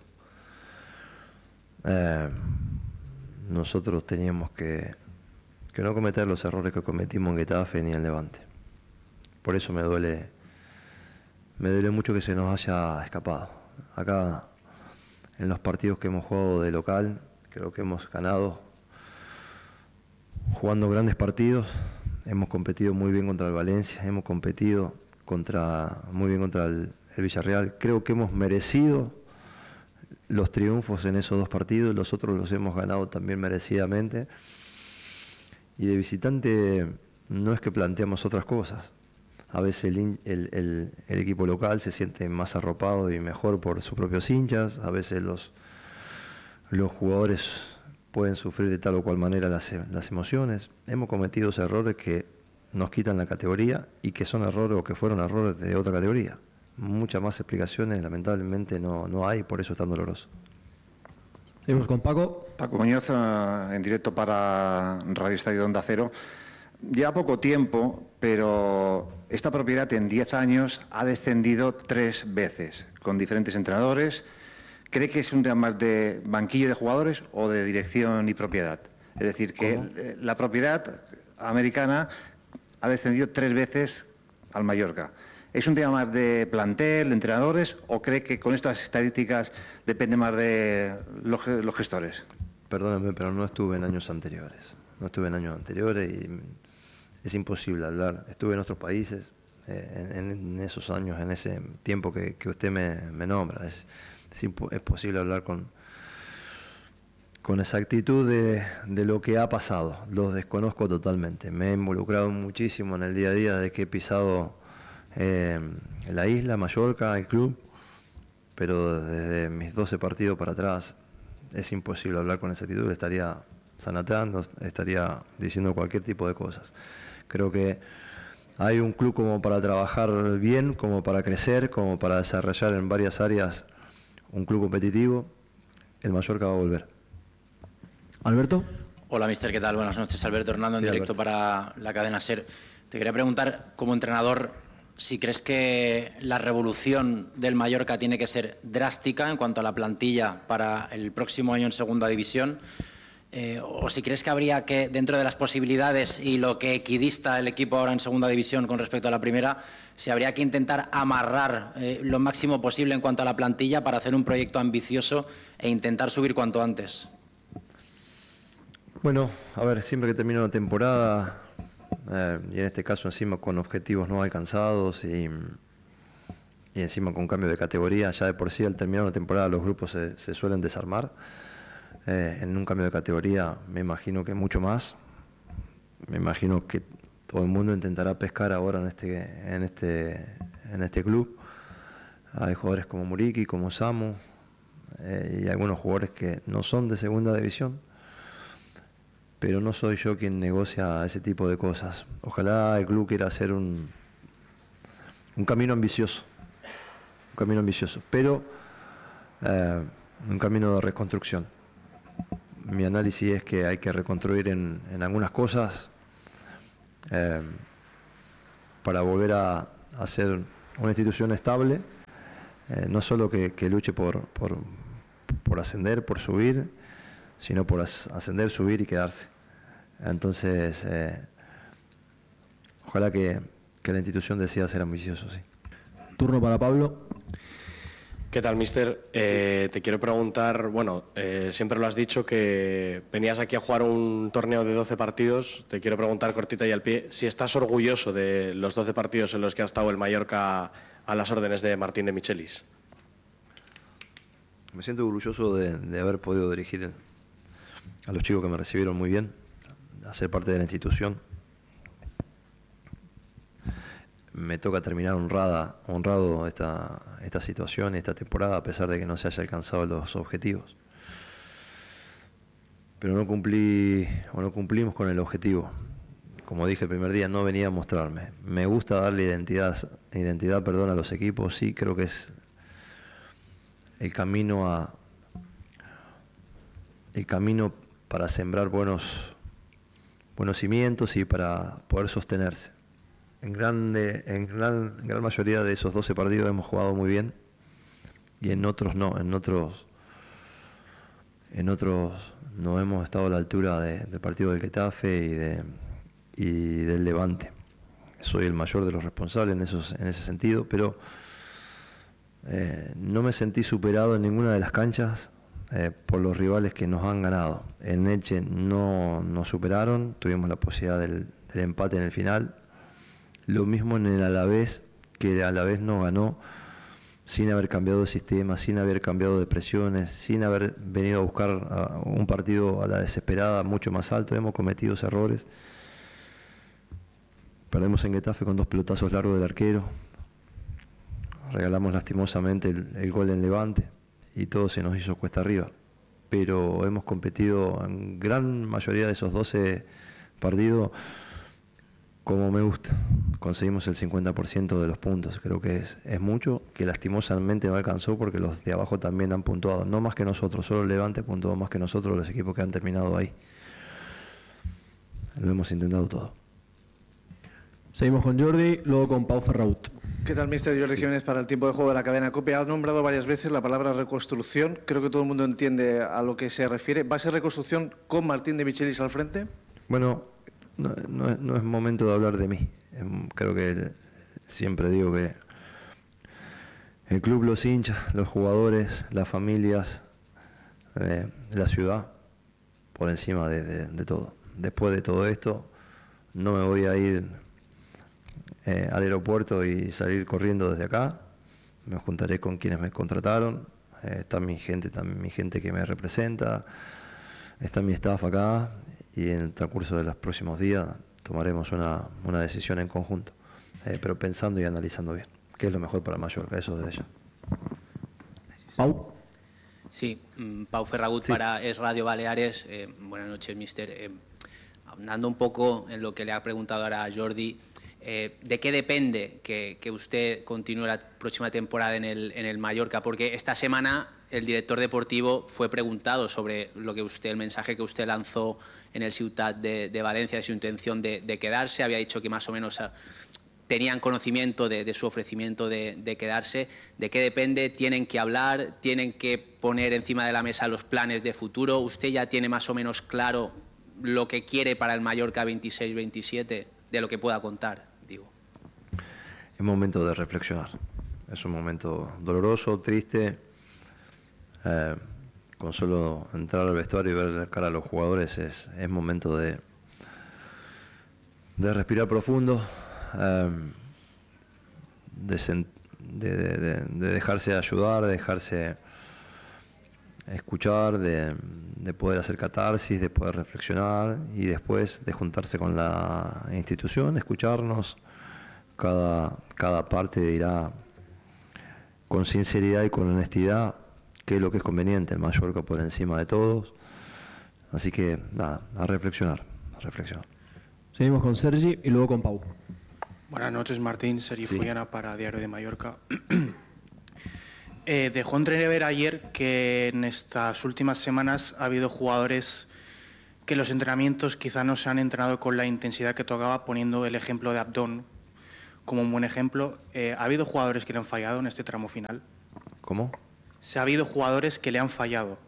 [SPEAKER 9] Nosotros teníamos que no cometer los errores que cometimos en Getafe ni en Levante. Por eso me duele mucho que se nos haya escapado. Acá, en los partidos que hemos jugado de local, creo que hemos ganado jugando grandes partidos. Hemos competido muy bien contra el Valencia, hemos competido muy bien contra el Villarreal. Creo que hemos merecido los triunfos en esos 2 partidos, los otros los hemos ganado también merecidamente. Y de visitante no es que planteamos otras cosas. A veces el equipo local se siente más arropado y mejor por sus propios hinchas. A veces los jugadores pueden sufrir de tal o cual manera las emociones. Hemos cometido errores que nos quitan la categoría y que son errores o que fueron errores de otra categoría. Muchas más explicaciones lamentablemente no hay, por eso es tan doloroso.
[SPEAKER 10] Seguimos con Paco.
[SPEAKER 12] Paco Muñoz, en directo para Radio Estadio de Onda Cero. Lleva poco tiempo, pero esta propiedad en 10 años ha descendido 3 veces, con diferentes entrenadores. ¿Cree que es un tema más de banquillo de jugadores o de dirección y propiedad? Es decir, que la propiedad americana ha descendido 3 veces al Mallorca. ¿Es un tema más de plantel, de entrenadores, o cree que con estas estadísticas depende más de los gestores?
[SPEAKER 9] Perdóname, pero no estuve en años anteriores. Y es imposible hablar. Estuve en otros países en esos años, en ese tiempo que usted me nombra. Es posible hablar con exactitud de lo que ha pasado. Los desconozco totalmente. Me he involucrado muchísimo en el día a día desde que he pisado la isla, Mallorca, el club, pero desde mis 12 partidos para atrás es imposible hablar con exactitud. Estaría sanatando, estaría diciendo cualquier tipo de cosas. Creo que hay un club como para trabajar bien, como para crecer, como para desarrollar en varias áreas un club competitivo. El Mallorca va a volver.
[SPEAKER 10] Alberto.
[SPEAKER 13] Hola, mister, ¿qué tal? Buenas noches. Alberto Hernando, en directo para la cadena SER. Te quería preguntar, como entrenador, si crees que la revolución del Mallorca tiene que ser drástica en cuanto a la plantilla para el próximo año en Segunda División, o si crees que habría que, dentro de las posibilidades y lo que equidista el equipo ahora en Segunda División con respecto a la primera, si habría que intentar amarrar lo máximo posible en cuanto a la plantilla para hacer un proyecto ambicioso e intentar subir cuanto antes.
[SPEAKER 9] Bueno, a ver, siempre que termina una temporada, y en este caso encima con objetivos no alcanzados y encima con cambio de categoría, ya de por sí al terminar una temporada los grupos se suelen desarmar. En un cambio de categoría me imagino que mucho más. Me imagino que todo el mundo intentará pescar ahora en este club. Hay jugadores como Muriqui, como Samu, y algunos jugadores que no son de Segunda División. pero no soy yo quien negocia ese tipo de cosas. Ojalá el club quiera hacer un camino ambicioso, pero un camino de reconstrucción. Mi análisis es que hay que reconstruir en algunas cosas para volver a ser una institución estable, no solo que luche por ascender, por subir, sino por ascender, subir y quedarse. Entonces, ojalá que la institución decida ser ambicioso, sí.
[SPEAKER 10] Turno para Pablo.
[SPEAKER 14] ¿Qué tal, míster? Te quiero preguntar, bueno, siempre lo has dicho que venías aquí a jugar un torneo de 12 partidos. Te quiero preguntar cortita y al pie, si estás orgulloso de los 12 partidos en los que ha estado el Mallorca a las órdenes de Martín de Michelis.
[SPEAKER 9] Me siento orgulloso de haber podido dirigir a los chicos que me recibieron muy bien, a ser parte de la institución. Me toca terminar honrado esta situación y esta temporada, a pesar de que no se haya alcanzado los objetivos. Pero no cumplimos con el objetivo. Como dije el primer día, no venía a mostrarme. Me gusta darle identidad a los equipos. Sí, creo que es el camino para sembrar buenos cimientos y para poder sostenerse. En gran mayoría de esos 12 partidos hemos jugado muy bien y en otros no, en otros no hemos estado a la altura del partido del Getafe y del Levante. Soy el mayor de los responsables en ese sentido, pero no me sentí superado en ninguna de las canchas por los rivales que nos han ganado. En Elche no nos superaron, tuvimos la posibilidad del empate en el final. Lo mismo en el Alavés, que el Alavés no ganó sin haber cambiado de sistema, sin haber cambiado de presiones, sin haber venido a buscar un partido a la desesperada mucho más alto. Hemos cometido errores. Perdemos en Getafe con 2 pelotazos largos del arquero. Regalamos lastimosamente el gol en Levante y todo se nos hizo cuesta arriba. Pero hemos competido en gran mayoría de esos 12 partidos como me gusta. Conseguimos el 50% de los puntos. Creo que es mucho, que lastimosamente no alcanzó porque los de abajo también han puntuado. No más que nosotros, solo el Levante puntuó más que nosotros, los equipos que han terminado ahí. Lo hemos intentado todo.
[SPEAKER 10] Seguimos con Jordi, luego con Pau Ferraut.
[SPEAKER 15] ¿Qué tal, míster? Jordi Jiménez para el tiempo de juego de la cadena COPE. Has nombrado varias veces la palabra reconstrucción. Creo que todo el mundo entiende a lo que se refiere. ¿Va a ser reconstrucción con Martín de Michelis al frente?
[SPEAKER 9] Bueno, no es momento de hablar de mí. Creo que siempre digo que el club, los hinchas, los jugadores, las familias, la ciudad, por encima de todo. Después de todo esto, no me voy a ir al aeropuerto y salir corriendo desde acá. Me juntaré con quienes me contrataron. Está mi gente que me representa. Está mi staff acá. Y en el transcurso de los próximos días tomaremos una decisión en conjunto, pero pensando y analizando bien qué es lo mejor para Mallorca, eso desde ya.
[SPEAKER 10] Pau.
[SPEAKER 16] Sí, Pau Ferragut para Es Radio Baleares. Buenas noches, míster. Andando un poco en lo que le ha preguntado ahora a Jordi, ¿de qué depende que usted continúe la próxima temporada en el Mallorca? Porque esta semana el director deportivo fue preguntado sobre el mensaje que usted lanzó en el Ciutat de Valencia, de su intención de quedarse. Había dicho que más o menos tenían conocimiento de su ofrecimiento de quedarse. ¿De qué depende? ¿Tienen que hablar? ¿Tienen que poner encima de la mesa los planes de futuro? ¿Usted ya tiene más o menos claro lo que quiere para el Mallorca 26-27, de lo que pueda contar? Digo.
[SPEAKER 9] Es momento de reflexionar. Es un momento doloroso, triste. Con solo entrar al vestuario y ver la cara a los jugadores es momento de respirar profundo, de dejarse ayudar, de dejarse escuchar, de poder hacer catarsis, de poder reflexionar y después de juntarse con la institución, escucharnos. Cada parte dirá con sinceridad y con honestidad qué es lo que es conveniente. El Mallorca por encima de todos. Así que nada, a reflexionar, a reflexionar.
[SPEAKER 10] Seguimos con Sergi y luego con Pau.
[SPEAKER 17] Buenas noches, Martín. Sergi
[SPEAKER 9] Sí.
[SPEAKER 17] Fullana para Diario de Mallorca. Dejó entrever ayer que en estas últimas semanas ha habido jugadores que los entrenamientos quizá no se han entrenado con la intensidad que tocaba, poniendo el ejemplo de Abdón como un buen ejemplo. ¿Ha habido jugadores que le han fallado en este tramo final?
[SPEAKER 9] ¿Cómo?
[SPEAKER 17] ¿Se ha habido jugadores que le han fallado?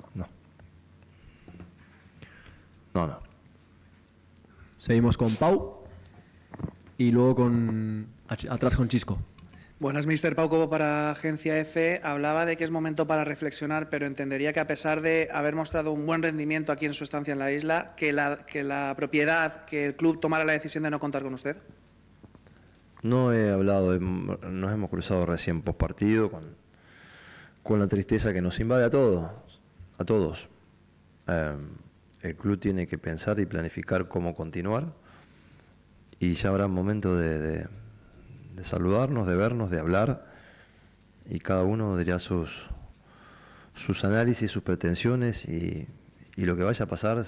[SPEAKER 9] No.
[SPEAKER 10] Seguimos con Pau y luego atrás con Chisco.
[SPEAKER 18] Buenas, Mr. Pau Cobo para Agencia F. Hablaba de que es momento para reflexionar, pero entendería que a pesar de haber mostrado un buen rendimiento aquí en su estancia en la isla, que la propiedad, que el club tomara la decisión de no contar con usted.
[SPEAKER 9] No he hablado, nos hemos cruzado recién post partido con la tristeza que nos invade a todos. El club tiene que pensar y planificar cómo continuar y ya habrá momento de saludarnos, de vernos, de hablar y cada uno dirá sus análisis, sus pretensiones y lo que vaya a pasar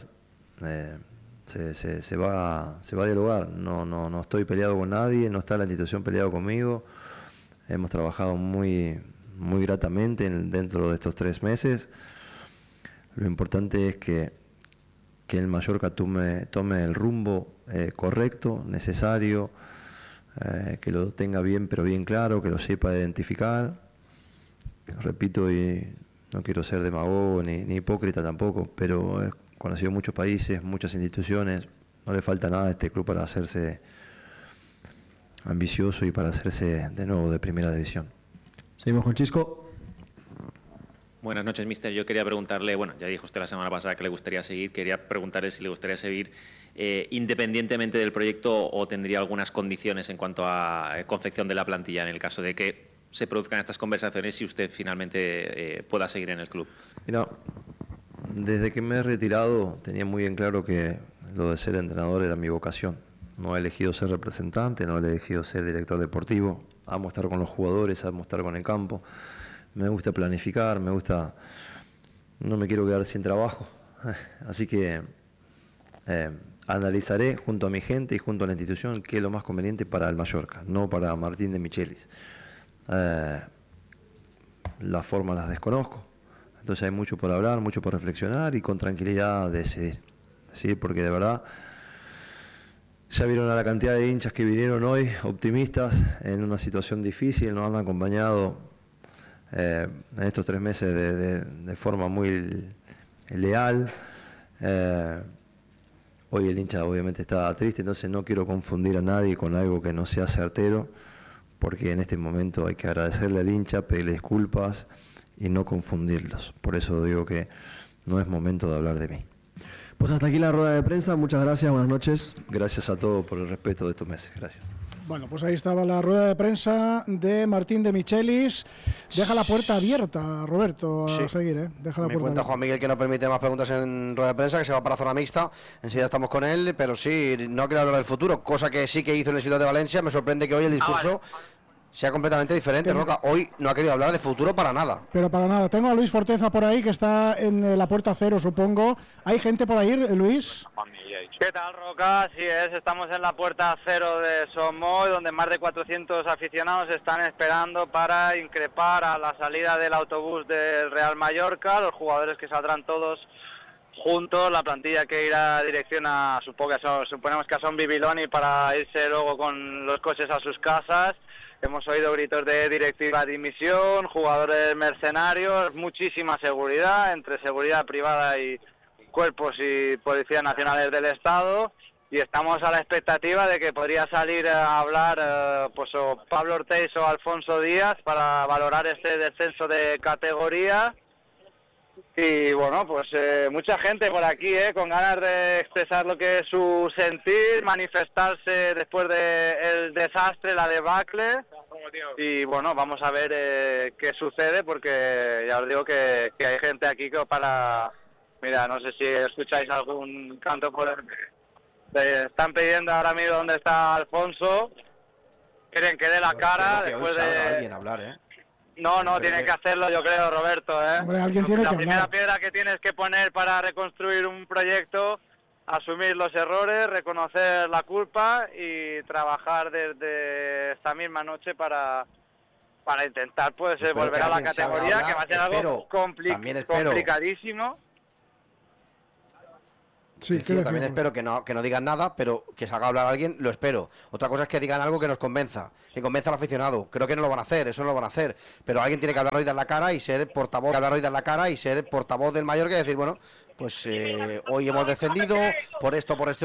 [SPEAKER 9] se va a dialogar. No estoy peleado con nadie, no está la institución peleado conmigo. Hemos trabajado muy gratamente dentro de estos 3 meses. Lo importante es que el Mallorca tome el rumbo correcto, necesario, que lo tenga bien, pero bien claro, que lo sepa identificar. Repito, y no quiero ser demagogo ni hipócrita tampoco, pero he conocido muchos países, muchas instituciones. No le falta nada a este club para hacerse ambicioso y para hacerse de nuevo de primera división.
[SPEAKER 10] Seguimos con Chisco.
[SPEAKER 19] Buenas noches, mister. Yo quería preguntarle, bueno, ya dijo usted la semana pasada que le gustaría seguir, quería preguntarle si le gustaría seguir independientemente del proyecto o tendría algunas condiciones en cuanto a confección de la plantilla en el caso de que se produzcan estas conversaciones y usted finalmente pueda seguir en el club.
[SPEAKER 9] Mira, desde que me he retirado tenía muy bien claro que lo de ser entrenador era mi vocación. No he elegido ser representante, no he elegido ser director deportivo. Amo estar con los jugadores, amo estar con el campo. Me gusta planificar, no me quiero quedar sin trabajo. Así que analizaré junto a mi gente y junto a la institución qué es lo más conveniente para el Mallorca, no para Martín de Michelis. Las formas las desconozco, entonces hay mucho por hablar, mucho por reflexionar y con tranquilidad decidir. ¿Sí? Porque de verdad ya vieron a la cantidad de hinchas que vinieron hoy, optimistas, en una situación difícil, nos han acompañado en estos 3 meses de forma muy leal. Hoy el hincha obviamente está triste, entonces no quiero confundir a nadie con algo que no sea certero, porque en este momento hay que agradecerle al hincha, pedirle disculpas y no confundirlos. Por eso digo que no es momento de hablar de mí.
[SPEAKER 10] Pues hasta aquí la rueda de prensa. Muchas gracias, buenas noches.
[SPEAKER 9] Gracias a todos por el respeto de estos meses. Gracias.
[SPEAKER 3] Bueno, pues ahí estaba la rueda de prensa de Martín de Michelis. Deja la puerta abierta, Roberto, a seguir, ¿eh? Deja la
[SPEAKER 4] Me
[SPEAKER 3] puerta
[SPEAKER 4] cuenta
[SPEAKER 3] abierta.
[SPEAKER 4] Juan Miguel que no permite más preguntas en rueda de prensa, que se va para zona mixta. Enseguida estamos con él, pero sí, no quiere hablar del futuro, cosa que sí que hizo en el Ciudad de Valencia. Me sorprende que hoy el discurso sea completamente diferente, Roca. Hoy no ha querido hablar de futuro para nada.
[SPEAKER 3] Pero para nada. Tengo a Luis Forteza por ahí, que está en la puerta cero, supongo. ¿Hay gente por ahí, Luis?
[SPEAKER 7] ¿Qué tal, Roca? Así es, estamos en la puerta cero de Somoy, donde más de 400 aficionados están esperando para increpar a la salida del autobús del Real Mallorca, los jugadores que saldrán todos juntos, la plantilla que irá dirección a, suponemos que a Son Bibiloni para irse luego con los coches a sus casas. Hemos oído gritos de directiva de dimisión, jugadores mercenarios, muchísima seguridad, entre seguridad privada y cuerpos y policías nacionales del Estado, y estamos a la expectativa de que podría salir a hablar pues o Pablo Ortiz o Alfonso Díaz para valorar este descenso de categoría. Y bueno, pues mucha gente por aquí con ganas de expresar lo que es su sentir, manifestarse después del desastre, la debacle. Y bueno, vamos a ver qué sucede, porque ya os digo que hay gente aquí que para... Mira, no sé si escucháis algún canto por el... Están pidiendo ahora mismo dónde está Alfonso. Quieren que dé la cara después de...
[SPEAKER 4] Alguien hablar,
[SPEAKER 20] No, tienes que hacerlo, yo creo, Roberto.
[SPEAKER 3] Hombre, alguien tiene
[SPEAKER 20] La
[SPEAKER 3] que
[SPEAKER 20] primera
[SPEAKER 3] hablar.
[SPEAKER 20] piedra que tienes que poner para reconstruir un proyecto, asumir los errores, reconocer la culpa y trabajar desde esta misma noche para intentar
[SPEAKER 4] Espero
[SPEAKER 20] volver
[SPEAKER 4] que
[SPEAKER 20] a la
[SPEAKER 4] alguien salga a
[SPEAKER 20] categoría,
[SPEAKER 4] hablar,
[SPEAKER 20] que va a ser
[SPEAKER 4] espero,
[SPEAKER 20] algo
[SPEAKER 4] también espero.
[SPEAKER 20] complicadísimo.
[SPEAKER 3] Sí,
[SPEAKER 4] Es decir, también espero que no digan nada, pero que salga a hablar alguien, lo espero. Otra cosa es que digan algo que nos convenza, que convenza al aficionado. Creo que no lo van a hacer, eso no lo van a hacer. Pero alguien tiene que hablar hoy, dar la cara y ser portavoz, del Mallorca y decir, bueno, pues hoy hemos descendido por esto